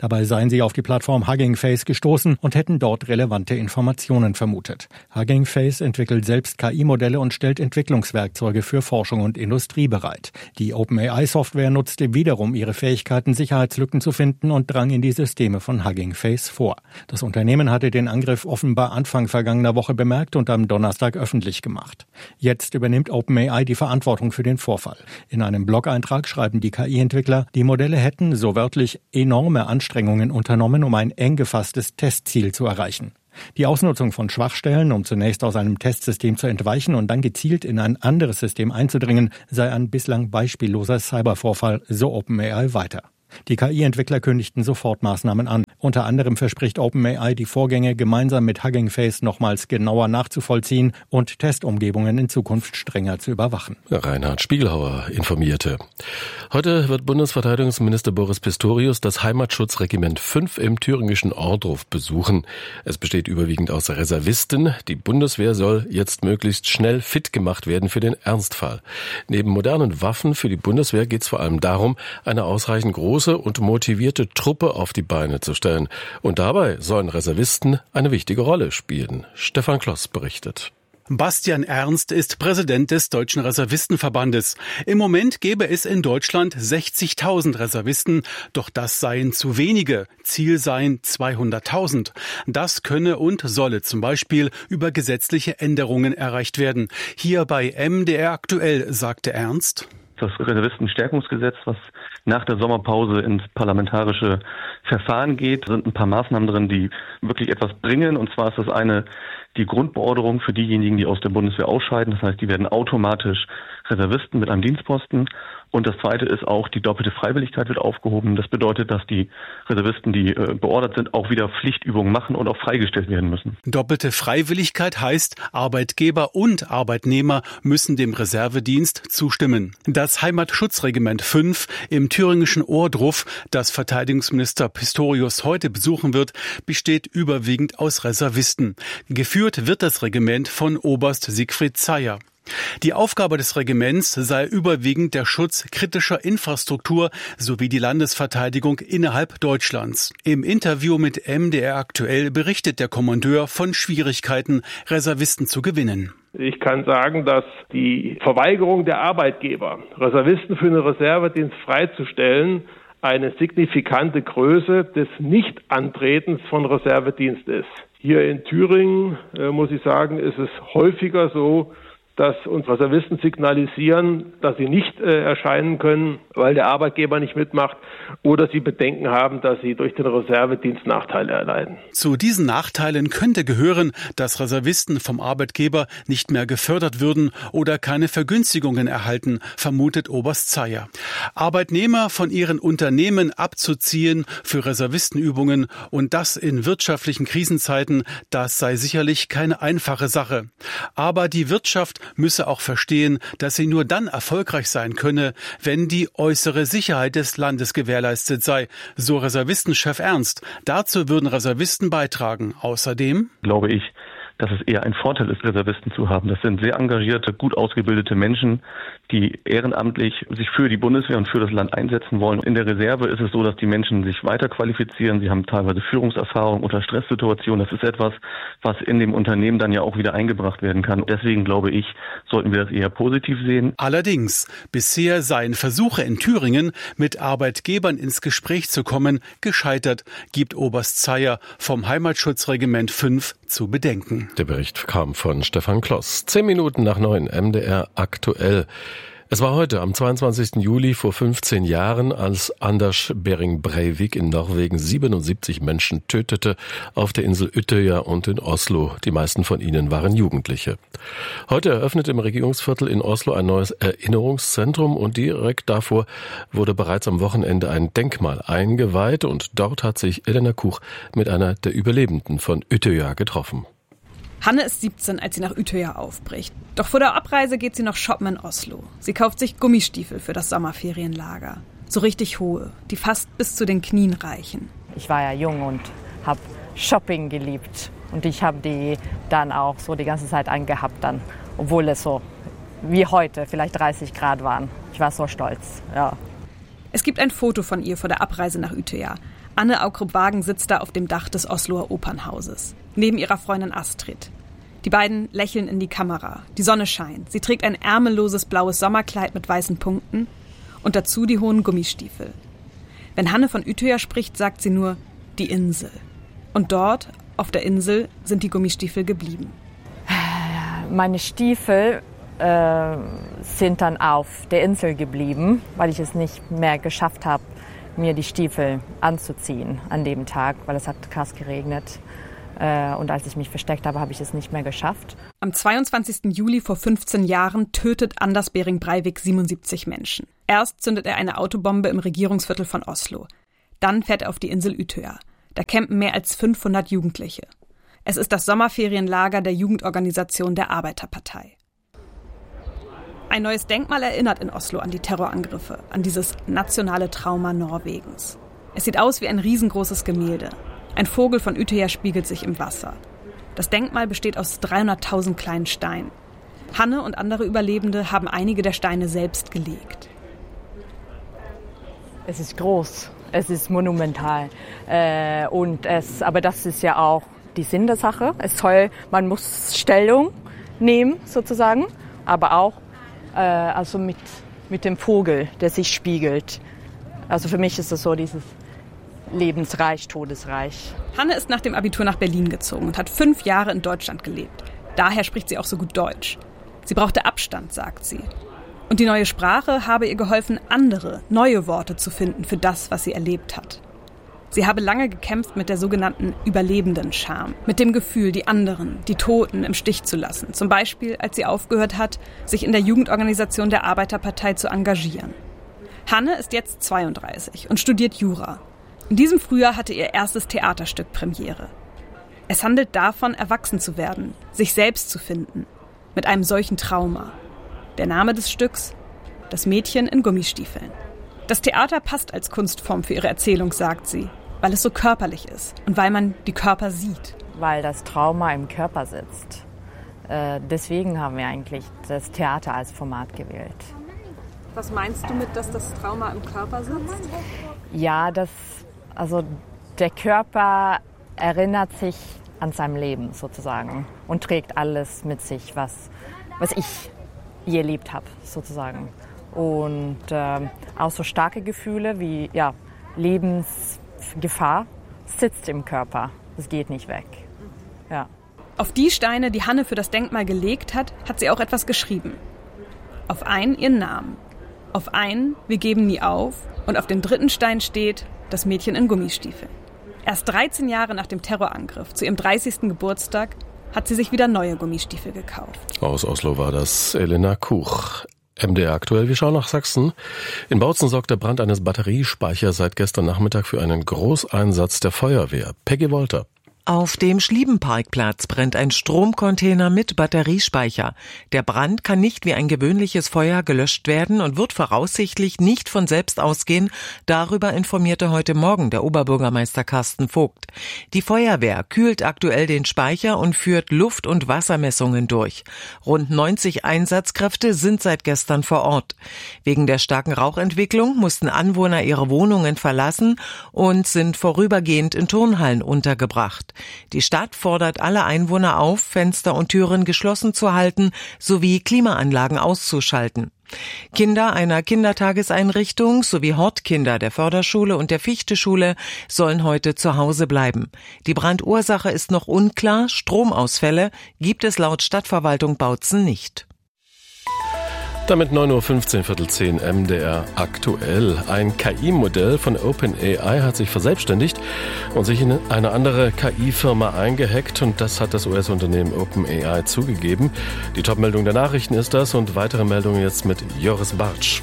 [SPEAKER 15] Dabei seien sie auf die Plattform Hugging Face gestoßen und hätten dort relevante Informationen vermutet. Hugging Face entwickelt selbst K I-Modelle und stellt Entwicklungswerkzeuge für Forschung und Industrie bereit. Die OpenAI-Software nutzte wiederum ihre Fähigkeiten, Sicherheitslücken zu finden und drang in die Systeme von Hugging Face vor. Das Unternehmen hatte den Angriff offenbar Anfang vergangener Woche bemerkt und am Donnerstag öffentlich gemacht. Jetzt übernimmt OpenAI die Verantwortung für den Vorfall. In einem Blog-Eintrag schreiben die K I-Entwickler, die Modelle hätten, so wörtlich, enorme Anstrengungen unternommen, um ein eng gefasstes Testziel zu erreichen. Die Ausnutzung von Schwachstellen, um zunächst aus einem Testsystem zu entweichen und dann gezielt in ein anderes System einzudringen, sei ein bislang beispielloser Cybervorfall, so OpenAI weiter. Die K I-Entwickler kündigten sofort Maßnahmen an. Unter anderem verspricht OpenAI, die Vorgänge gemeinsam mit Hugging Face nochmals genauer nachzuvollziehen und Testumgebungen in Zukunft strenger zu überwachen.
[SPEAKER 14] Reinhard Spiegelhauer informierte. Heute wird Bundesverteidigungsminister Boris Pistorius das Heimatschutzregiment fünf im thüringischen Ohrdruf besuchen. Es besteht überwiegend aus Reservisten. Die Bundeswehr soll jetzt möglichst schnell fit gemacht werden für den Ernstfall. Neben modernen Waffen für die Bundeswehr geht es vor allem darum, eine ausreichend große und motivierte Truppe auf die Beine zu stellen. Und dabei sollen Reservisten eine wichtige Rolle spielen. Stefan Kloss berichtet.
[SPEAKER 16] Bastian Ernst ist Präsident des Deutschen Reservistenverbandes. Im Moment gäbe es in Deutschland sechzigtausend Reservisten, doch das seien zu wenige. Ziel seien zweihunderttausend. Das könne und solle zum Beispiel über gesetzliche Änderungen erreicht werden. Hier bei M D R aktuell sagte Ernst:
[SPEAKER 17] Das Reservistenstärkungsgesetz, was nach der Sommerpause ins parlamentarische Verfahren geht, sind ein paar Maßnahmen drin, die wirklich etwas bringen. Und zwar ist das eine die Grundbeorderung für diejenigen, die aus der Bundeswehr ausscheiden. Das heißt, die werden automatisch Reservisten mit einem Dienstposten. Und das Zweite ist auch, die doppelte Freiwilligkeit wird aufgehoben. Das bedeutet, dass die Reservisten, die äh, beordert sind, auch wieder Pflichtübungen machen und auch freigestellt werden müssen.
[SPEAKER 16] Doppelte Freiwilligkeit heißt, Arbeitgeber und Arbeitnehmer müssen dem Reservedienst zustimmen. Das Heimatschutzregiment fünf im thüringischen Ohrdruf, das Verteidigungsminister Pistorius heute besuchen wird, besteht überwiegend aus Reservisten. Geführt wird das Regiment von Oberst Siegfried Zeyer. Die Aufgabe des Regiments sei überwiegend der Schutz kritischer Infrastruktur sowie die Landesverteidigung innerhalb Deutschlands. Im Interview mit M D R aktuell berichtet der Kommandeur von Schwierigkeiten, Reservisten zu gewinnen.
[SPEAKER 9] Ich kann sagen, dass die Verweigerung der Arbeitgeber, Reservisten für den Reservedienst freizustellen, eine signifikante Größe des Nichtantretens von Reservedienst ist. Hier in Thüringen, äh, muss ich sagen, ist es häufiger so, dass uns Reservisten signalisieren, dass sie nicht äh, erscheinen können, weil der Arbeitgeber nicht mitmacht oder sie Bedenken haben, dass sie durch den Reservedienst Nachteile erleiden.
[SPEAKER 16] Zu diesen Nachteilen könnte gehören, dass Reservisten vom Arbeitgeber nicht mehr gefördert würden oder keine Vergünstigungen erhalten, vermutet Oberst Zeyer. Arbeitnehmer von ihren Unternehmen abzuziehen für Reservistenübungen und das in wirtschaftlichen Krisenzeiten, das sei sicherlich keine einfache Sache. Aber die Wirtschaft müsse auch verstehen, dass sie nur dann erfolgreich sein könne, wenn die äußere Sicherheit des Landes gewährleistet sei, so Reservistenchef Ernst. Dazu würden Reservisten beitragen. Außerdem
[SPEAKER 17] glaube ich, dass es eher ein Vorteil ist, Reservisten zu haben. Das sind sehr engagierte, gut ausgebildete Menschen, die ehrenamtlich sich für die Bundeswehr und für das Land einsetzen wollen. In der Reserve ist es so, dass die Menschen sich weiter qualifizieren. Sie haben teilweise Führungserfahrung unter Stresssituationen. Das ist etwas, was in dem Unternehmen dann ja auch wieder eingebracht werden kann. Deswegen glaube ich, sollten wir das eher positiv sehen.
[SPEAKER 16] Allerdings, bisher seien Versuche in Thüringen, mit Arbeitgebern ins Gespräch zu kommen, gescheitert, gibt Oberst Zeyer vom Heimatschutzregiment fünf zu bedenken.
[SPEAKER 14] Der Bericht kam von Stefan Kloss. Zehn Minuten nach neun, M D R aktuell. Es war heute, am zweiundzwanzigsten Juli vor fünfzehn Jahren, als Anders Behring Breivik in Norwegen siebenundsiebzig Menschen tötete auf der Insel Utøya und in Oslo. Die meisten von ihnen waren Jugendliche. Heute eröffnet im Regierungsviertel in Oslo ein neues Erinnerungszentrum und direkt davor wurde bereits am Wochenende ein Denkmal eingeweiht und dort hat sich Elena Kuch mit einer der Überlebenden von Utøya getroffen.
[SPEAKER 18] Hanne ist siebzehn, als sie nach Utøya aufbricht. Doch vor der Abreise geht sie noch shoppen in Oslo. Sie kauft sich Gummistiefel für das Sommerferienlager. So richtig hohe, die fast bis zu den Knien reichen.
[SPEAKER 19] Ich war ja jung und habe Shopping geliebt. Und ich habe die dann auch so die ganze Zeit angehabt, dann, obwohl es so wie heute vielleicht dreißig Grad waren. Ich war so stolz, ja.
[SPEAKER 18] Es gibt ein Foto von ihr vor der Abreise nach Utøya. Anne Aukrup-Wagen sitzt da auf dem Dach des Osloer Opernhauses, neben ihrer Freundin Astrid. Die beiden lächeln in die Kamera. Die Sonne scheint. Sie trägt ein ärmelloses blaues Sommerkleid mit weißen Punkten und dazu die hohen Gummistiefel. Wenn Hanne von Utøya spricht, sagt sie nur die Insel. Und dort, auf der Insel, sind die Gummistiefel geblieben.
[SPEAKER 19] Meine Stiefel äh, sind dann auf der Insel geblieben, weil ich es nicht mehr geschafft habe, mir die Stiefel anzuziehen an dem Tag, weil es hat krass geregnet. Und als ich mich versteckt habe, habe ich es nicht mehr geschafft.
[SPEAKER 18] Am zweiundzwanzigsten Juli vor fünfzehn Jahren tötet Anders Behring Breivik siebenundsiebzig Menschen. Erst zündet er eine Autobombe im Regierungsviertel von Oslo. Dann fährt er auf die Insel Utøya. Da campen mehr als fünfhundert Jugendliche. Es ist das Sommerferienlager der Jugendorganisation der Arbeiterpartei. Ein neues Denkmal erinnert in Oslo an die Terrorangriffe, an dieses nationale Trauma Norwegens. Es sieht aus wie ein riesengroßes Gemälde. Ein Vogel von Utøya spiegelt sich im Wasser. Das Denkmal besteht aus dreihunderttausend kleinen Steinen. Hanne und andere Überlebende haben einige der Steine selbst gelegt.
[SPEAKER 19] Es ist groß, es ist monumental. Äh, und es, aber das ist ja auch die Sinn der Sache. Es soll, man muss Stellung nehmen sozusagen, aber auch äh, also mit, mit dem Vogel, der sich spiegelt. Also für mich ist es so dieses lebensreich, todesreich.
[SPEAKER 18] Hanne ist nach dem Abitur nach Berlin gezogen und hat fünf Jahre in Deutschland gelebt. Daher spricht sie auch so gut Deutsch. Sie brauchte Abstand, sagt sie. Und die neue Sprache habe ihr geholfen, andere, neue Worte zu finden für das, was sie erlebt hat. Sie habe lange gekämpft mit der sogenannten Überlebenden-Scham, mit dem Gefühl, die anderen, die Toten im Stich zu lassen. Zum Beispiel, als sie aufgehört hat, sich in der Jugendorganisation der Arbeiterpartei zu engagieren. Hanne ist jetzt zweiunddreißig und studiert Jura. In diesem Frühjahr hatte ihr erstes Theaterstück Premiere. Es handelt davon, erwachsen zu werden, sich selbst zu finden, mit einem solchen Trauma. Der Name des Stücks: Das Mädchen in Gummistiefeln. Das Theater passt als Kunstform für ihre Erzählung, sagt sie, weil es so körperlich ist und weil man die Körper sieht.
[SPEAKER 19] Weil das Trauma im Körper sitzt. Äh, deswegen haben wir eigentlich das Theater als Format gewählt.
[SPEAKER 18] Was meinst du mit, dass das Trauma im Körper sitzt?
[SPEAKER 19] Ja, das, also der Körper erinnert sich an sein Leben sozusagen und trägt alles mit sich, was, was ich je erlebt habe sozusagen. Und äh, auch so starke Gefühle wie ja, Lebensgefahr sitzt im Körper. Es geht nicht weg. Ja.
[SPEAKER 18] Auf die Steine, die Hanne für das Denkmal gelegt hat, hat sie auch etwas geschrieben. Auf einen ihren Namen. Auf einen Wir geben nie auf. Und auf dem dritten Stein steht Das Mädchen in Gummistiefeln. Erst dreizehn Jahre nach dem Terrorangriff, zu ihrem dreißigsten Geburtstag, hat sie sich wieder neue Gummistiefel gekauft.
[SPEAKER 14] Aus Oslo war das Elena Kuch. M D R aktuell, wir schauen nach Sachsen. In Bautzen sorgt der Brand eines Batteriespeichers seit gestern Nachmittag für einen Großeinsatz der Feuerwehr. Peggy Wolter.
[SPEAKER 20] Auf dem Schliebenparkplatz brennt ein Stromcontainer mit Batteriespeicher. Der Brand kann nicht wie ein gewöhnliches Feuer gelöscht werden und wird voraussichtlich nicht von selbst ausgehen. Darüber informierte heute Morgen der Oberbürgermeister Carsten Vogt. Die Feuerwehr kühlt aktuell den Speicher und führt Luft- und Wassermessungen durch. Rund neunzig Einsatzkräfte sind seit gestern vor Ort. Wegen der starken Rauchentwicklung mussten Anwohner ihre Wohnungen verlassen und sind vorübergehend in Turnhallen untergebracht. Die Stadt fordert alle Einwohner auf, Fenster und Türen geschlossen zu halten sowie Klimaanlagen auszuschalten. Kinder einer Kindertageseinrichtung sowie Hortkinder der Förderschule und der Fichteschule sollen heute zu Hause bleiben. Die Brandursache ist noch unklar. Stromausfälle gibt es laut Stadtverwaltung Bautzen nicht.
[SPEAKER 14] Damit neun Uhr fünfzehn, Viertel zehn, M D R aktuell. Ein K I-Modell von OpenAI hat sich verselbstständigt und sich in eine andere K I-Firma eingehackt, und das hat das U S-Unternehmen OpenAI zugegeben. Die Top-Meldung der Nachrichten ist das, und weitere Meldungen jetzt mit Joris Bartsch.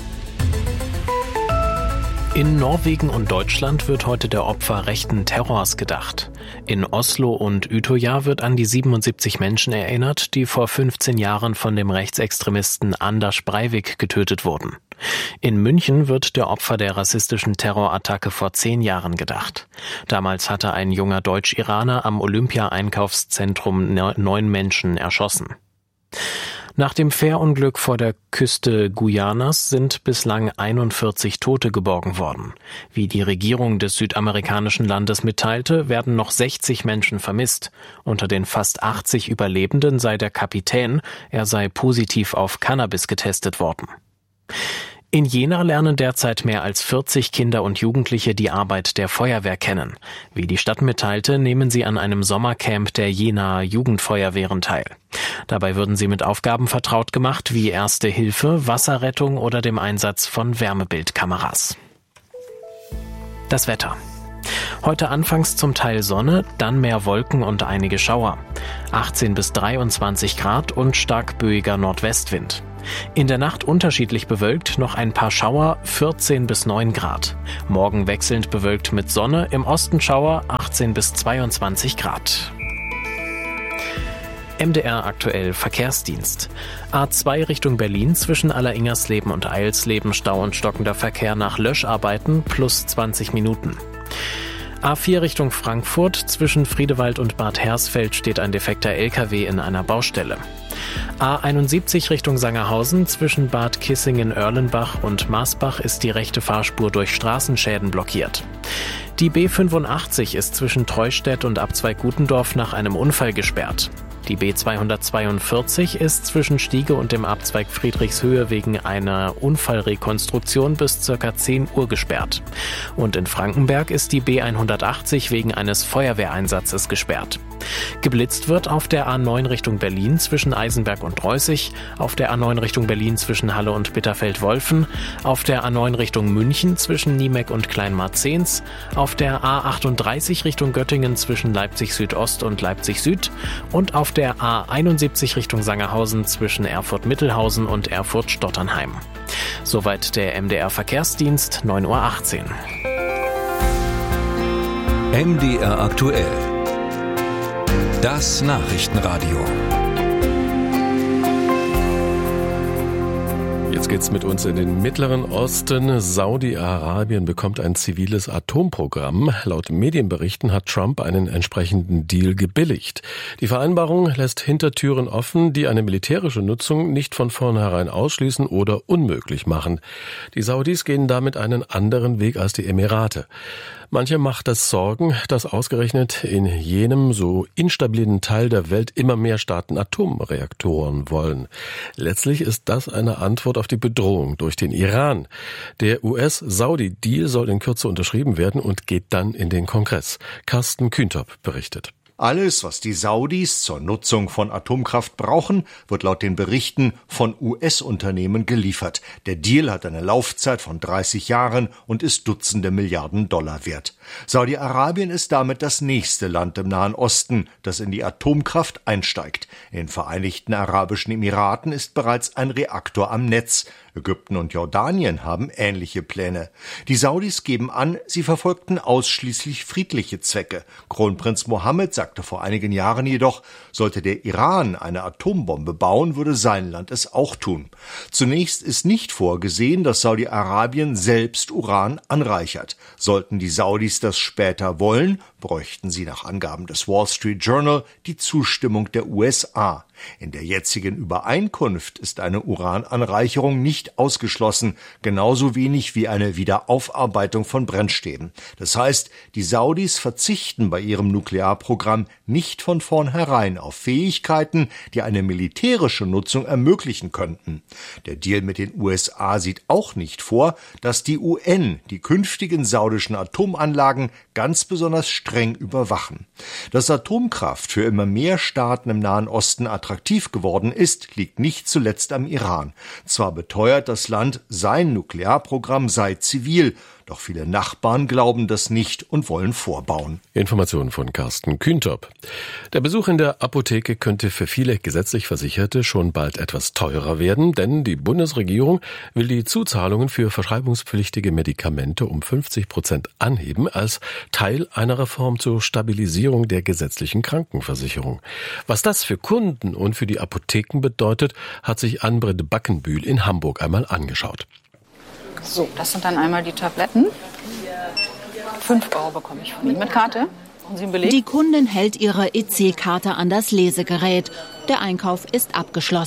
[SPEAKER 7] In Norwegen und Deutschland wird heute der Opfer rechten Terrors gedacht. In Oslo und Utøya wird an die siebenundsiebzig Menschen erinnert, die vor fünfzehn Jahren von dem Rechtsextremisten Anders Breivik getötet wurden. In München wird der Opfer der rassistischen Terrorattacke vor zehn Jahren gedacht. Damals hatte ein junger Deutsch-Iraner am Olympia-Einkaufszentrum neun Menschen erschossen. Nach dem Fährunglück vor der Küste Guyanas sind bislang einundvierzig Tote geborgen worden. Wie die Regierung des südamerikanischen Landes mitteilte, werden noch sechzig Menschen vermisst. Unter den fast achtzig Überlebenden sei der Kapitän, er sei positiv auf Cannabis getestet worden. In Jena lernen derzeit mehr als vierzig Kinder und Jugendliche die Arbeit der Feuerwehr kennen. Wie die Stadt mitteilte, nehmen sie an einem Sommercamp der Jenaer Jugendfeuerwehren teil. Dabei würden sie mit Aufgaben vertraut gemacht wie Erste Hilfe, Wasserrettung oder dem Einsatz von Wärmebildkameras. Das Wetter. Heute anfangs zum Teil Sonne, dann mehr Wolken und einige Schauer. achtzehn bis dreiundzwanzig Grad und stark böiger Nordwestwind. In der Nacht unterschiedlich bewölkt, noch ein paar Schauer, vierzehn bis neun Grad. Morgen wechselnd bewölkt mit Sonne, im Osten Schauer, achtzehn bis zweiundzwanzig Grad. M D R aktuell Verkehrsdienst. A zwei Richtung Berlin zwischen Alleringers-Leben und Eilsleben Stau und stockender Verkehr nach Löscharbeiten plus zwanzig Minuten. A vier Richtung Frankfurt zwischen Friedewald und Bad Hersfeld steht ein defekter L K W in einer Baustelle. A einundsiebzig Richtung Sangerhausen zwischen Bad Kissingen-Erlenbach und Maasbach ist die rechte Fahrspur durch Straßenschäden blockiert. Die B fünfundachtzig ist zwischen Treustedt und Abzweig Gutendorf nach einem Unfall gesperrt. Die B zweihundertzweiundvierzig ist zwischen Stiege und dem Abzweig Friedrichshöhe wegen einer Unfallrekonstruktion bis ca. zehn Uhr gesperrt. Und in Frankenberg ist die B hundertachtzig wegen eines Feuerwehreinsatzes gesperrt. Geblitzt wird auf der A neun Richtung Berlin zwischen Eisenberg und Reußig, auf der A neun Richtung Berlin zwischen Halle und Bitterfeld-Wolfen, auf der A neun Richtung München zwischen Niemeck und Kleinmarzens, auf der A achtunddreißig Richtung Göttingen zwischen Leipzig Südost und Leipzig Süd und auf der A einundsiebzig Richtung Sangerhausen zwischen Erfurt-Mittelhausen und Erfurt-Stotternheim. Soweit der M D R Verkehrsdienst, neun Uhr achtzehn.
[SPEAKER 3] M D R aktuell. Das Nachrichtenradio.
[SPEAKER 14] Jetzt geht's mit uns in den Mittleren Osten. Saudi-Arabien bekommt ein ziviles Atomprogramm. Laut Medienberichten hat Trump einen entsprechenden Deal gebilligt. Die Vereinbarung lässt Hintertüren offen, die eine militärische Nutzung nicht von vornherein ausschließen oder unmöglich machen. Die Saudis gehen damit einen anderen Weg als die Emirate. Manche macht es Sorgen, dass ausgerechnet in jenem so instabilen Teil der Welt immer mehr Staaten Atomreaktoren wollen. Letztlich ist das eine Antwort auf die Bedrohung durch den Iran. Der U S-Saudi-Deal soll in Kürze unterschrieben werden und geht dann in den Kongress. Carsten Kühntop berichtet.
[SPEAKER 21] Alles, was die Saudis zur Nutzung von Atomkraft brauchen, wird laut den Berichten von U S-Unternehmen geliefert. Der Deal hat eine Laufzeit von dreißig Jahren und ist Dutzende Milliarden Dollar wert. Saudi-Arabien ist damit das nächste Land im Nahen Osten, das in die Atomkraft einsteigt. In den Vereinigten Arabischen Emiraten ist bereits ein Reaktor am Netz. Ägypten und Jordanien haben ähnliche Pläne. Die Saudis geben an, sie verfolgten ausschließlich friedliche Zwecke. Kronprinz Mohammed sagte vor einigen Jahren jedoch, sollte der Iran eine Atombombe bauen, würde sein Land es auch tun. Zunächst ist nicht vorgesehen, dass Saudi-Arabien selbst Uran anreichert. Sollten die Saudis das später wollen, bräuchten sie nach Angaben des Wall Street Journal die Zustimmung der U S A. In der jetzigen Übereinkunft ist eine Urananreicherung nicht ausgeschlossen, genauso wenig wie eine Wiederaufarbeitung von Brennstäben. Das heißt, die Saudis verzichten bei ihrem Nuklearprogramm nicht von vornherein auf Fähigkeiten, die eine militärische Nutzung ermöglichen könnten. Der Deal mit den U S A sieht auch nicht vor, dass die U N die künftigen saudischen Atomanlagen ganz besonders streng überwachen. Dass Atomkraft für immer mehr Staaten im Nahen Osten attraktiv geworden ist, liegt nicht zuletzt am Iran. Zwar beteuert das Land, sein Nuklearprogramm sei zivil, doch viele Nachbarn glauben das nicht und wollen vorbauen.
[SPEAKER 14] Informationen von Carsten Kühntop. Der Besuch in der Apotheke könnte für viele gesetzlich Versicherte schon bald etwas teurer werden, denn die Bundesregierung will die Zuzahlungen für verschreibungspflichtige Medikamente um fünfzig Prozent anheben als Teil einer Reform zur Stabilisierung der gesetzlichen Krankenversicherung. Was das für Kunden und für die Apotheken bedeutet, hat sich Ann-Britt Backenbühl in Hamburg einmal angeschaut.
[SPEAKER 22] So, das sind dann einmal die Tabletten. fünf Euro bekomme ich von Ihnen mit Karte. Sie einen Beleg?
[SPEAKER 23] Die Kundin hält ihre E C-Karte an das Lesegerät. Der Einkauf ist abgeschlossen.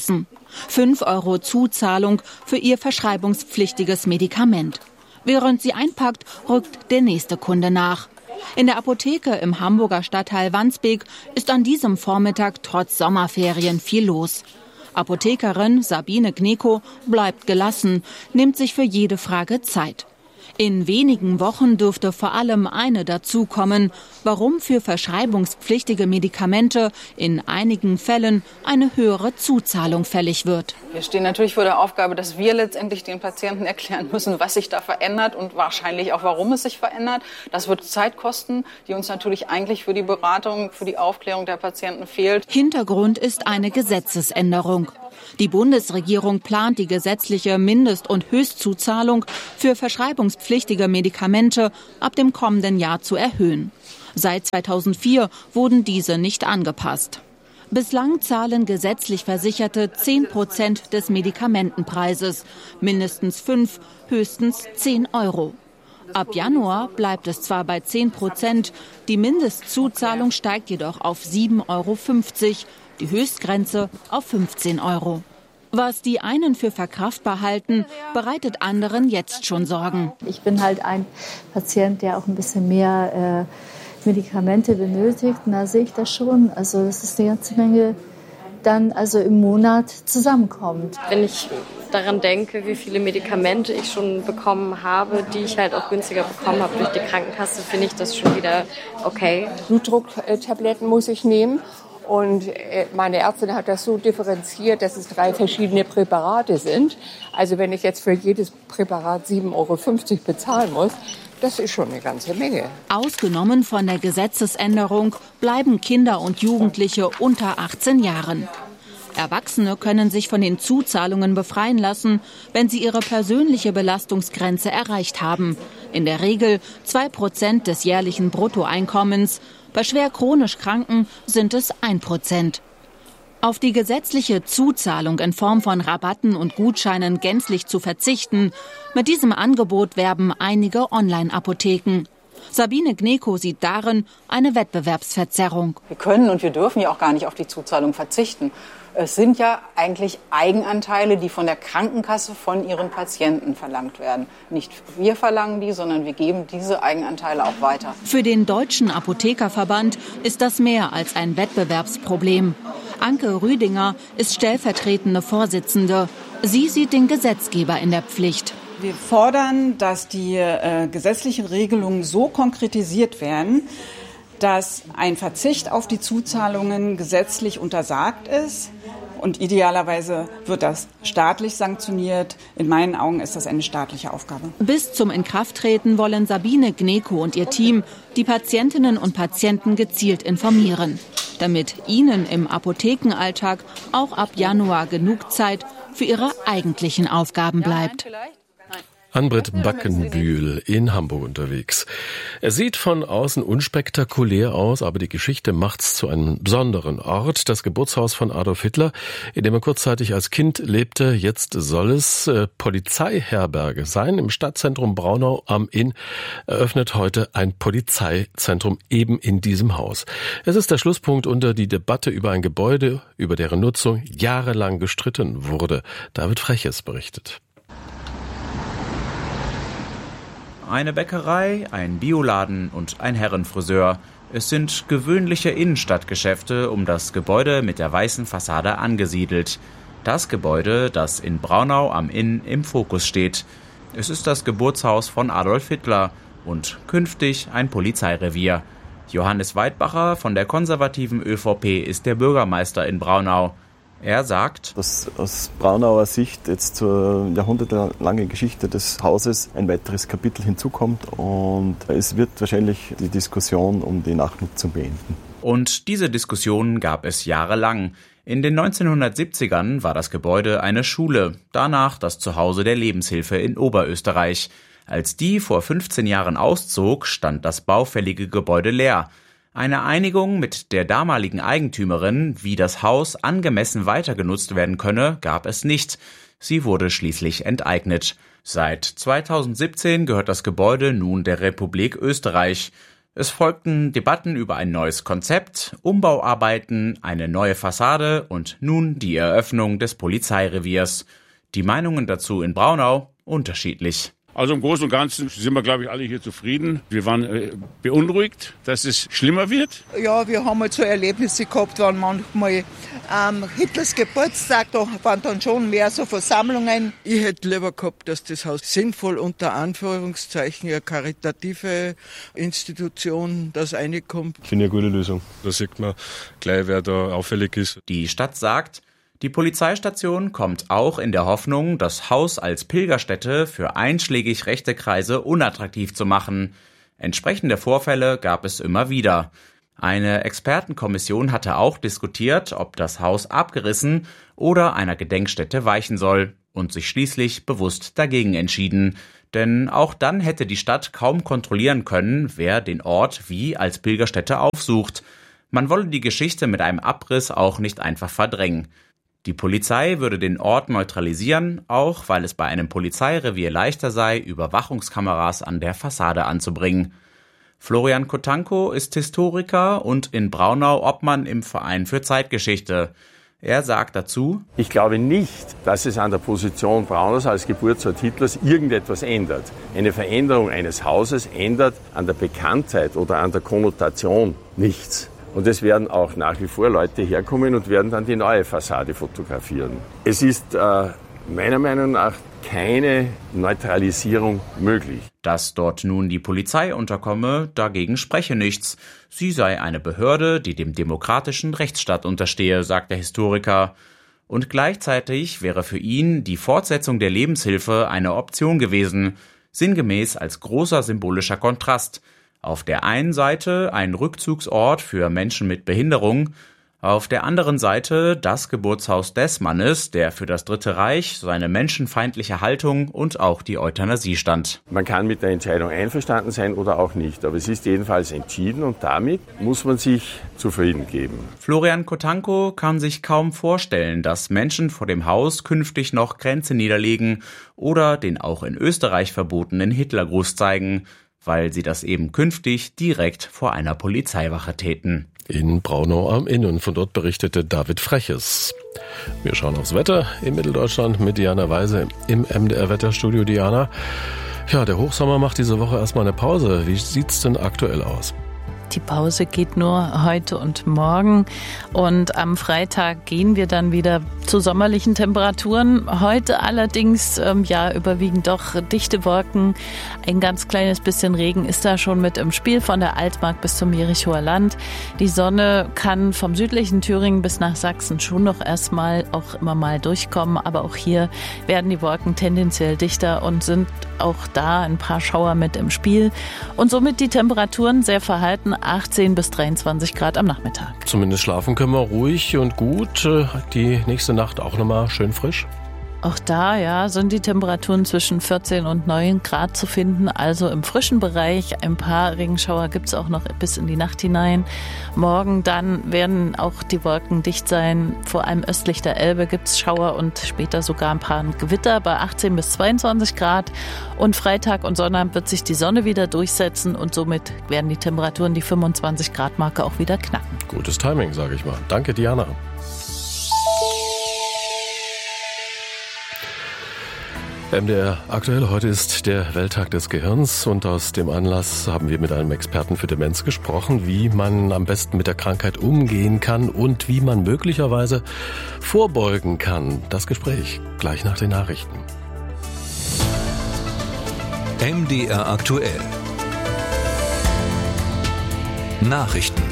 [SPEAKER 2] Fünf Euro Zuzahlung für ihr verschreibungspflichtiges Medikament. Während sie einpackt, rückt der nächste Kunde nach. In der Apotheke im Hamburger Stadtteil Wandsbek ist an diesem Vormittag trotz Sommerferien viel los. Apothekerin Sabine Gneko bleibt gelassen, nimmt sich für jede Frage Zeit. In wenigen Wochen dürfte vor allem eine dazukommen, warum für verschreibungspflichtige Medikamente in einigen Fällen eine höhere Zuzahlung fällig wird.
[SPEAKER 22] Wir stehen natürlich vor der Aufgabe, dass wir letztendlich den Patienten erklären müssen, was sich da verändert und wahrscheinlich auch, warum es sich verändert. Das wird Zeit kosten, die uns natürlich eigentlich für die Beratung, für die Aufklärung der Patienten fehlt.
[SPEAKER 2] Hintergrund ist eine Gesetzesänderung. Die Bundesregierung plant die gesetzliche Mindest- und Höchstzuzahlung für verschreibungspflichtige Medikamente ab dem kommenden Jahr zu erhöhen. Seit zweitausendvier wurden diese nicht angepasst. Bislang zahlen gesetzlich Versicherte zehn Prozent des Medikamentenpreises, mindestens fünf, höchstens zehn Euro. Ab Januar bleibt es zwar bei zehn Prozent, die Mindestzuzahlung steigt jedoch auf sieben Euro fünfzig, die Höchstgrenze auf fünfzehn Euro. Was die einen für verkraftbar halten, bereitet anderen jetzt schon Sorgen.
[SPEAKER 4] Ich bin halt ein Patient, der auch ein bisschen mehr äh, Medikamente benötigt. Und da sehe ich das schon. Also das ist eine ganze Menge dann also im Monat zusammenkommt.
[SPEAKER 23] Wenn ich daran denke, wie viele Medikamente ich schon bekommen habe, die ich halt auch günstiger bekommen habe durch die Krankenkasse, finde ich das schon wieder okay.
[SPEAKER 24] Blutdrucktabletten muss ich nehmen. Und meine Ärztin hat das so differenziert, dass es drei verschiedene Präparate sind. Also wenn ich jetzt für jedes Präparat sieben Euro fünfzig bezahlen muss, das ist schon eine ganze Menge.
[SPEAKER 2] Ausgenommen von der Gesetzesänderung bleiben Kinder und Jugendliche unter achtzehn Jahren. Erwachsene können sich von den Zuzahlungen befreien lassen, wenn sie ihre persönliche Belastungsgrenze erreicht haben. In der Regel zwei Prozent des jährlichen Bruttoeinkommens. Bei schwer chronisch Kranken sind es ein Prozent. Auf die gesetzliche Zuzahlung in Form von Rabatten und Gutscheinen gänzlich zu verzichten, mit diesem Angebot werben einige Online-Apotheken. Sabine Gneko sieht darin eine Wettbewerbsverzerrung.
[SPEAKER 22] Wir können und wir dürfen ja auch gar nicht auf die Zuzahlung verzichten. Es sind ja eigentlich Eigenanteile, die von der Krankenkasse von ihren Patienten verlangt werden. Nicht wir verlangen die, sondern wir geben diese Eigenanteile auch weiter.
[SPEAKER 2] Für den Deutschen Apothekerverband ist das mehr als ein Wettbewerbsproblem. Anke Rüdinger ist stellvertretende Vorsitzende. Sie sieht den Gesetzgeber in der Pflicht.
[SPEAKER 25] Wir fordern, dass die äh, gesetzlichen Regelungen so konkretisiert werden, dass ein Verzicht auf die Zuzahlungen gesetzlich untersagt ist. Und idealerweise wird das staatlich sanktioniert. In meinen Augen ist das eine staatliche Aufgabe.
[SPEAKER 2] Bis zum Inkrafttreten wollen Sabine Gneko und ihr Team die Patientinnen und Patienten gezielt informieren, damit ihnen im Apothekenalltag auch ab Januar genug Zeit für ihre eigentlichen Aufgaben bleibt.
[SPEAKER 14] Ann-Britt Backenbühl in Hamburg unterwegs. Er sieht von außen unspektakulär aus, aber die Geschichte macht's zu einem besonderen Ort. Das Geburtshaus von Adolf Hitler, in dem er kurzzeitig als Kind lebte. Jetzt soll es äh, Polizeiherberge sein. Im Stadtzentrum Braunau am Inn eröffnet heute ein Polizeizentrum eben in diesem Haus. Es ist der Schlusspunkt unter die Debatte über ein Gebäude, über deren Nutzung jahrelang gestritten wurde. David Freches berichtet.
[SPEAKER 26] Eine Bäckerei, ein Bioladen und ein Herrenfriseur. Es sind gewöhnliche Innenstadtgeschäfte um das Gebäude mit der weißen Fassade angesiedelt. Das Gebäude, das in Braunau am Inn im Fokus steht. Es ist das Geburtshaus von Adolf Hitler und künftig ein Polizeirevier. Johannes Weidbacher von der konservativen ÖVP ist der Bürgermeister in Braunau. Er sagt,
[SPEAKER 27] dass aus Braunauer Sicht jetzt zur jahrhundertelangen Geschichte des Hauses ein weiteres Kapitel hinzukommt und es wird wahrscheinlich die Diskussion um die Nachnutzung beenden.
[SPEAKER 26] Und diese Diskussion gab es jahrelang. In den neunzehnhundertsiebzigern war das Gebäude eine Schule, danach das Zuhause der Lebenshilfe in Oberösterreich. Als die vor fünfzehn Jahren auszog, stand das baufällige Gebäude leer. Eine Einigung mit der damaligen Eigentümerin, wie das Haus angemessen weiter genutzt werden könne, gab es nicht. Sie wurde schließlich enteignet. Seit zweitausendsiebzehn gehört das Gebäude nun der Republik Österreich. Es folgten Debatten über ein neues Konzept, Umbauarbeiten, eine neue Fassade und nun die Eröffnung des Polizeireviers. Die Meinungen dazu in Braunau unterschiedlich.
[SPEAKER 1] Also im Großen und Ganzen sind wir, glaube ich, alle hier zufrieden. Wir waren äh, beunruhigt, dass es schlimmer wird.
[SPEAKER 5] Ja, wir haben halt so Erlebnisse gehabt, waren manchmal am ähm, Hitlers Geburtstag, da waren dann schon mehr so Versammlungen.
[SPEAKER 8] Ich hätte lieber gehabt, dass das Haus sinnvoll unter Anführungszeichen eine karitative Institution das reinkommt.
[SPEAKER 27] Finde ich eine gute Lösung. Da sieht man gleich, wer da auffällig ist.
[SPEAKER 26] Die Stadt sagt, die Polizeistation kommt auch in der Hoffnung, das Haus als Pilgerstätte für einschlägig rechte Kreise unattraktiv zu machen. Entsprechende Vorfälle gab es immer wieder. Eine Expertenkommission hatte auch diskutiert, ob das Haus abgerissen oder einer Gedenkstätte weichen soll und sich schließlich bewusst dagegen entschieden. Denn auch dann hätte die Stadt kaum kontrollieren können, wer den Ort wie als Pilgerstätte aufsucht. Man wolle die Geschichte mit einem Abriss auch nicht einfach verdrängen. Die Polizei würde den Ort neutralisieren, auch weil es bei einem Polizeirevier leichter sei, Überwachungskameras an der Fassade anzubringen. Florian Kotanko ist Historiker und in Braunau Obmann im Verein für Zeitgeschichte. Er sagt dazu:
[SPEAKER 10] Ich glaube nicht, dass es an der Position Braunaus als Geburtsort Hitlers irgendetwas ändert. Eine Veränderung eines Hauses ändert an der Bekanntheit oder an der Konnotation nichts. Und es werden auch nach wie vor Leute herkommen und werden dann die neue Fassade fotografieren. Es ist äh, meiner Meinung nach keine Neutralisierung möglich.
[SPEAKER 26] Dass dort nun die Polizei unterkomme, dagegen spreche nichts. Sie sei eine Behörde, die dem demokratischen Rechtsstaat unterstehe, sagt der Historiker. Und gleichzeitig wäre für ihn die Fortsetzung der Lebenshilfe eine Option gewesen, sinngemäß als großer symbolischer Kontrast. Auf der einen Seite ein Rückzugsort für Menschen mit Behinderung, auf der anderen Seite das Geburtshaus des Mannes, der für das Dritte Reich seine menschenfeindliche Haltung und auch die Euthanasie stand.
[SPEAKER 10] Man kann mit der Entscheidung einverstanden sein oder auch nicht, aber es ist jedenfalls entschieden und damit muss man sich zufrieden geben.
[SPEAKER 26] Florian Kotanko kann sich kaum vorstellen, dass Menschen vor dem Haus künftig noch Grenze niederlegen oder den auch in Österreich verbotenen Hitlergruß zeigen, weil sie das eben künftig direkt vor einer Polizeiwache täten.
[SPEAKER 14] In Braunau am Inn, und von dort berichtete David Freches. Wir schauen aufs Wetter in Mitteldeutschland mit Diana Weise im M D R-Wetterstudio. Diana, ja, der Hochsommer macht diese Woche erstmal eine Pause. Wie sieht's denn aktuell aus?
[SPEAKER 11] Die Pause geht nur heute und morgen und am Freitag gehen wir dann wieder zu sommerlichen Temperaturen. Heute allerdings ähm, ja überwiegend doch dichte Wolken. Ein ganz kleines bisschen Regen ist da schon mit im Spiel von der Altmark bis zum Jerichoer Land. Die Sonne kann vom südlichen Thüringen bis nach Sachsen schon noch erstmal auch immer mal durchkommen, aber auch hier werden die Wolken tendenziell dichter und sind auch da ein paar Schauer mit im Spiel und somit die Temperaturen sehr verhalten. achtzehn bis dreiundzwanzig Grad am Nachmittag.
[SPEAKER 14] Zumindest schlafen können wir ruhig und gut. Die nächste Nacht auch nochmal schön frisch.
[SPEAKER 11] Auch da ja, sind die Temperaturen zwischen vierzehn und neun Grad zu finden, also im frischen Bereich. Ein paar Regenschauer gibt es auch noch bis in die Nacht hinein. Morgen dann werden auch die Wolken dicht sein. Vor allem östlich der Elbe gibt es Schauer und später sogar ein paar Gewitter bei achtzehn bis zweiundzwanzig Grad. Und Freitag und Sonnabend wird sich die Sonne wieder durchsetzen und somit werden die Temperaturen die fünfundzwanzig Grad Marke auch wieder knacken.
[SPEAKER 14] Gutes Timing, sage ich mal. Danke, Diana. M D R aktuell, heute ist der Welttag des Gehirns und aus dem Anlass haben wir mit einem Experten für Demenz gesprochen, wie man am besten mit der Krankheit umgehen kann und wie man möglicherweise vorbeugen kann. Das Gespräch gleich nach den Nachrichten.
[SPEAKER 3] M D R aktuell. Nachrichten.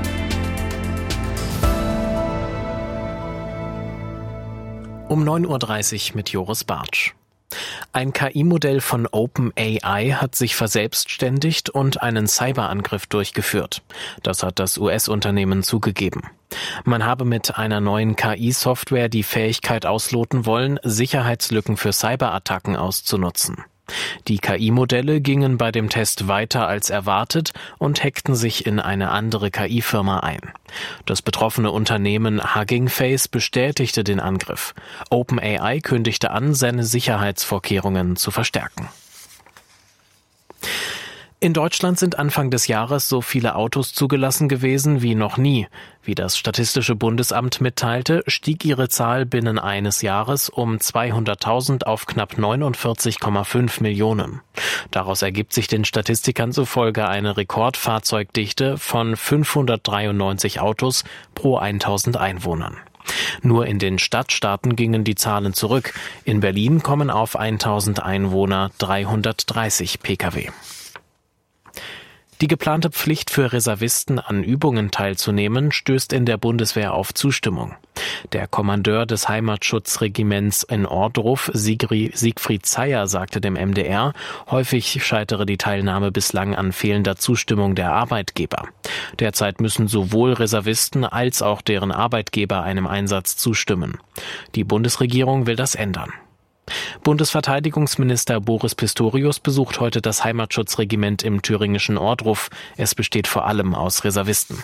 [SPEAKER 7] Um neun Uhr dreißig mit Joris Bartsch. Ein K I-Modell von OpenAI hat sich verselbstständigt und einen Cyberangriff durchgeführt. Das hat das U S-Unternehmen zugegeben. Man habe mit einer neuen K I-Software die Fähigkeit ausloten wollen, Sicherheitslücken für Cyberattacken auszunutzen. Die K I-Modelle gingen bei dem Test weiter als erwartet und hackten sich in eine andere K I-Firma ein. Das betroffene Unternehmen Hugging Face bestätigte den Angriff. OpenAI kündigte an, seine Sicherheitsvorkehrungen zu verstärken. In Deutschland sind Anfang des Jahres so viele Autos zugelassen gewesen wie noch nie. Wie das Statistische Bundesamt mitteilte, stieg ihre Zahl binnen eines Jahres um zweihunderttausend auf knapp neunundvierzig Komma fünf Millionen. Daraus ergibt sich den Statistikern zufolge eine Rekordfahrzeugdichte von fünfhundertdreiundneunzig Autos pro tausend Einwohnern. Nur in den Stadtstaaten gingen die Zahlen zurück. In Berlin kommen auf tausend Einwohner dreihundertdreißig Pkw. Die geplante Pflicht für Reservisten, an Übungen teilzunehmen, stößt in der Bundeswehr auf Zustimmung. Der Kommandeur des Heimatschutzregiments in Ohrdruf, Siegfried Zeyer, sagte dem M D R, häufig scheitere die Teilnahme bislang an fehlender Zustimmung der Arbeitgeber. Derzeit müssen sowohl Reservisten als auch deren Arbeitgeber einem Einsatz zustimmen. Die Bundesregierung will das ändern. Bundesverteidigungsminister Boris Pistorius besucht heute das Heimatschutzregiment im thüringischen Ohrdruf. Es besteht vor allem aus Reservisten.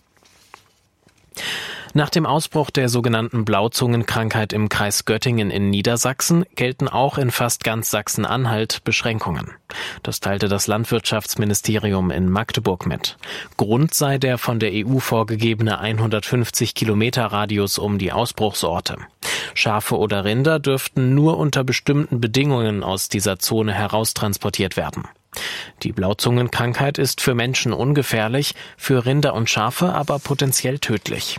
[SPEAKER 7] Nach dem Ausbruch der sogenannten Blauzungenkrankheit im Kreis Göttingen in Niedersachsen gelten auch in fast ganz Sachsen-Anhalt Beschränkungen. Das teilte das Landwirtschaftsministerium in Magdeburg mit. Grund sei der von der E U vorgegebene hundertfünfzig Kilometer Radius um die Ausbruchsorte. Schafe oder Rinder dürften nur unter bestimmten Bedingungen aus dieser Zone heraustransportiert werden. Die Blauzungenkrankheit ist für Menschen ungefährlich, für Rinder und Schafe aber potenziell tödlich.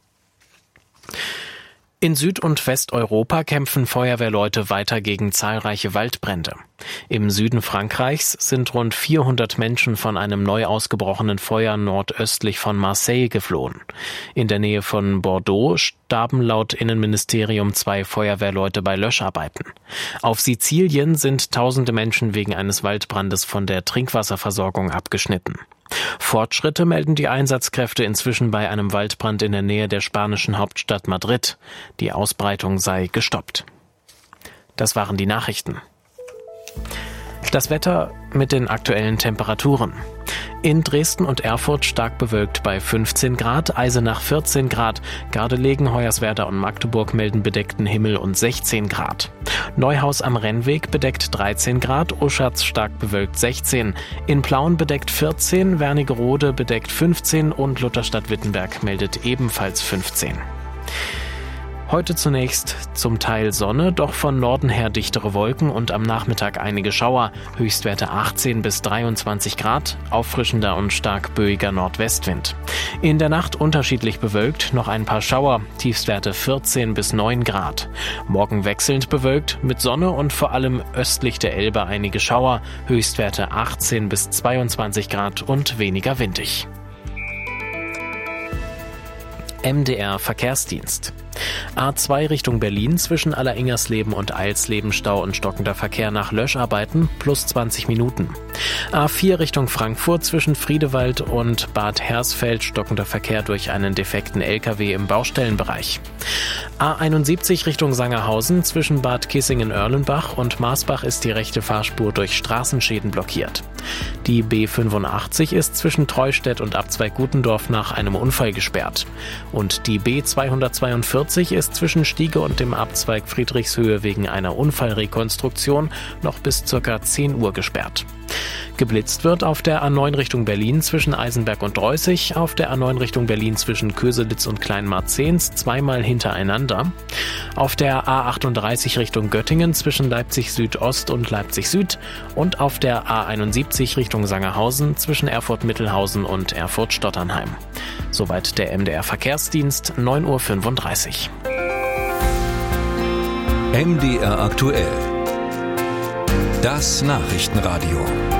[SPEAKER 7] In Süd- und Westeuropa kämpfen Feuerwehrleute weiter gegen zahlreiche Waldbrände. Im Süden Frankreichs sind rund vierhundert Menschen von einem neu ausgebrochenen Feuer nordöstlich von Marseille geflohen. In der Nähe von Bordeaux starben laut Innenministerium zwei Feuerwehrleute bei Löscharbeiten. Auf Sizilien sind tausende Menschen wegen eines Waldbrandes von der Trinkwasserversorgung abgeschnitten. Fortschritte melden die Einsatzkräfte inzwischen bei einem Waldbrand in der Nähe der spanischen Hauptstadt Madrid. Die Ausbreitung sei gestoppt. Das waren die Nachrichten. Das Wetter mit den aktuellen Temperaturen. In Dresden und Erfurt stark bewölkt bei fünfzehn Grad, Eisenach vierzehn Grad, Gardelegen, Hoyerswerda und Magdeburg melden bedeckten Himmel und sechzehn Grad. Neuhaus am Rennweg bedeckt dreizehn Grad, Oschatz stark bewölkt sechzehn, in Plauen bedeckt vierzehn, Wernigerode bedeckt fünfzehn und Lutherstadt-Wittenberg meldet ebenfalls fünfzehn. Heute zunächst zum Teil Sonne, doch von Norden her dichtere Wolken und am Nachmittag einige Schauer, Höchstwerte achtzehn bis dreiundzwanzig Grad, auffrischender und stark böiger Nordwestwind. In der Nacht unterschiedlich bewölkt, noch ein paar Schauer, Tiefstwerte vierzehn bis neun Grad. Morgen wechselnd bewölkt, mit Sonne und vor allem östlich der Elbe einige Schauer, Höchstwerte achtzehn bis zweiundzwanzig Grad und weniger windig. M D R Verkehrsdienst. A zwei Richtung Berlin zwischen Alleringers-Leben und Eilsleben Stau und stockender Verkehr nach Löscharbeiten plus zwanzig Minuten. A vier Richtung Frankfurt zwischen Friedewald und Bad Hersfeld stockender Verkehr durch einen defekten L K W im Baustellenbereich. A einundsiebzig Richtung Sangerhausen zwischen Bad Kissingen-Erlenbach und Marsbach ist die rechte Fahrspur durch Straßenschäden blockiert. Die B fünfundachtzig ist zwischen Treustedt und Abzweig Gutendorf nach einem Unfall gesperrt. Und die B zweihundertzweiundvierzig ist zwischen Stiege und dem Abzweig Friedrichshöhe wegen einer Unfallrekonstruktion noch bis ca. zehn Uhr gesperrt. Geblitzt wird auf der A neun Richtung Berlin zwischen Eisenberg und Dreußig, auf der A neun Richtung Berlin zwischen Köselitz und Kleinmarzens zweimal hintereinander, auf der A achtunddreißig Richtung Göttingen zwischen Leipzig Südost und Leipzig Süd und auf der A einundsiebzig Richtung Sangerhausen zwischen Erfurt-Mittelhausen und Erfurt-Stotternheim. Soweit der M D R Verkehrsdienst, neun Uhr fünfunddreißig.
[SPEAKER 3] M D R aktuell. Das Nachrichtenradio.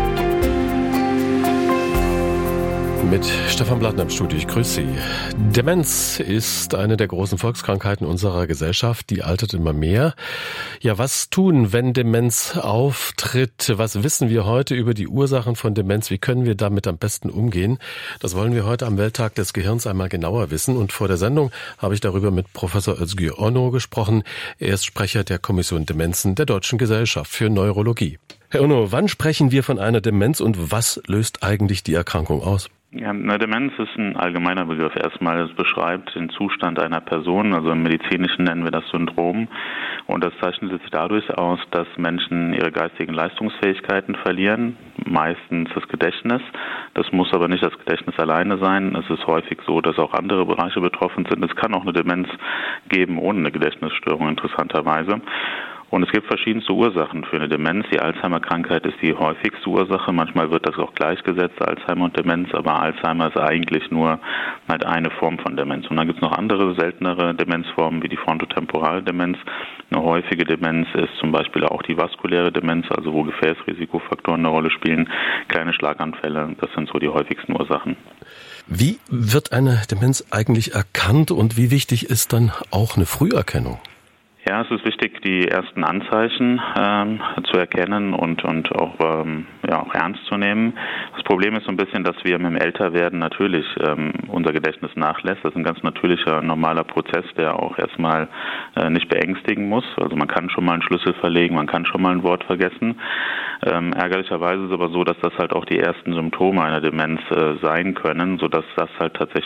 [SPEAKER 14] Mit Stefan Blattner im Studio, ich grüße Sie. Demenz ist eine der großen Volkskrankheiten unserer Gesellschaft, die altert immer mehr. Ja, was tun, wenn Demenz auftritt? Was wissen wir heute über die Ursachen von Demenz? Wie können wir damit am besten umgehen? Das wollen wir heute am Welttag des Gehirns einmal genauer wissen. Und vor der Sendung habe ich darüber mit Professor Özgür Onno gesprochen. Er ist Sprecher der Kommission Demenzen der Deutschen Gesellschaft für Neurologie. Herr Onno, wann sprechen wir von einer Demenz und was löst eigentlich die Erkrankung aus?
[SPEAKER 6] Ja, eine Demenz ist ein allgemeiner Begriff. Erstmal, es beschreibt den Zustand einer Person, also im Medizinischen nennen wir das Syndrom. Und das zeichnet sich dadurch aus, dass Menschen ihre geistigen Leistungsfähigkeiten verlieren, meistens das Gedächtnis. Das muss aber nicht das Gedächtnis alleine sein. Es ist häufig so, dass auch andere Bereiche betroffen sind. Es kann auch eine Demenz geben ohne eine Gedächtnisstörung, interessanterweise. Und es gibt verschiedenste Ursachen für eine Demenz. Die Alzheimer-Krankheit ist die häufigste Ursache. Manchmal wird das auch gleichgesetzt, Alzheimer und Demenz, aber Alzheimer ist eigentlich nur halt eine Form von Demenz. Und dann gibt es noch andere, seltenere Demenzformen wie die frontotemporale Demenz. Eine häufige Demenz ist zum Beispiel auch die vaskuläre Demenz, also wo Gefäßrisikofaktoren eine Rolle spielen, kleine Schlaganfälle, das sind so die häufigsten Ursachen.
[SPEAKER 14] Wie wird eine Demenz eigentlich erkannt und wie wichtig ist dann auch eine Früherkennung?
[SPEAKER 6] Ja, es ist wichtig, die ersten Anzeichen ähm, zu erkennen und und auch ähm, ja auch ernst zu nehmen. Das Problem ist so ein bisschen, dass wir mit dem Älterwerden natürlich ähm, unser Gedächtnis nachlässt. Das ist ein ganz natürlicher, normaler Prozess, der auch erstmal äh, nicht beängstigen muss. Also man kann schon mal einen Schlüssel verlegen, man kann schon mal ein Wort vergessen. Ähm, ärgerlicherweise ist es aber so, dass das halt auch die ersten Symptome einer Demenz äh, sein können, sodass das halt tatsächlich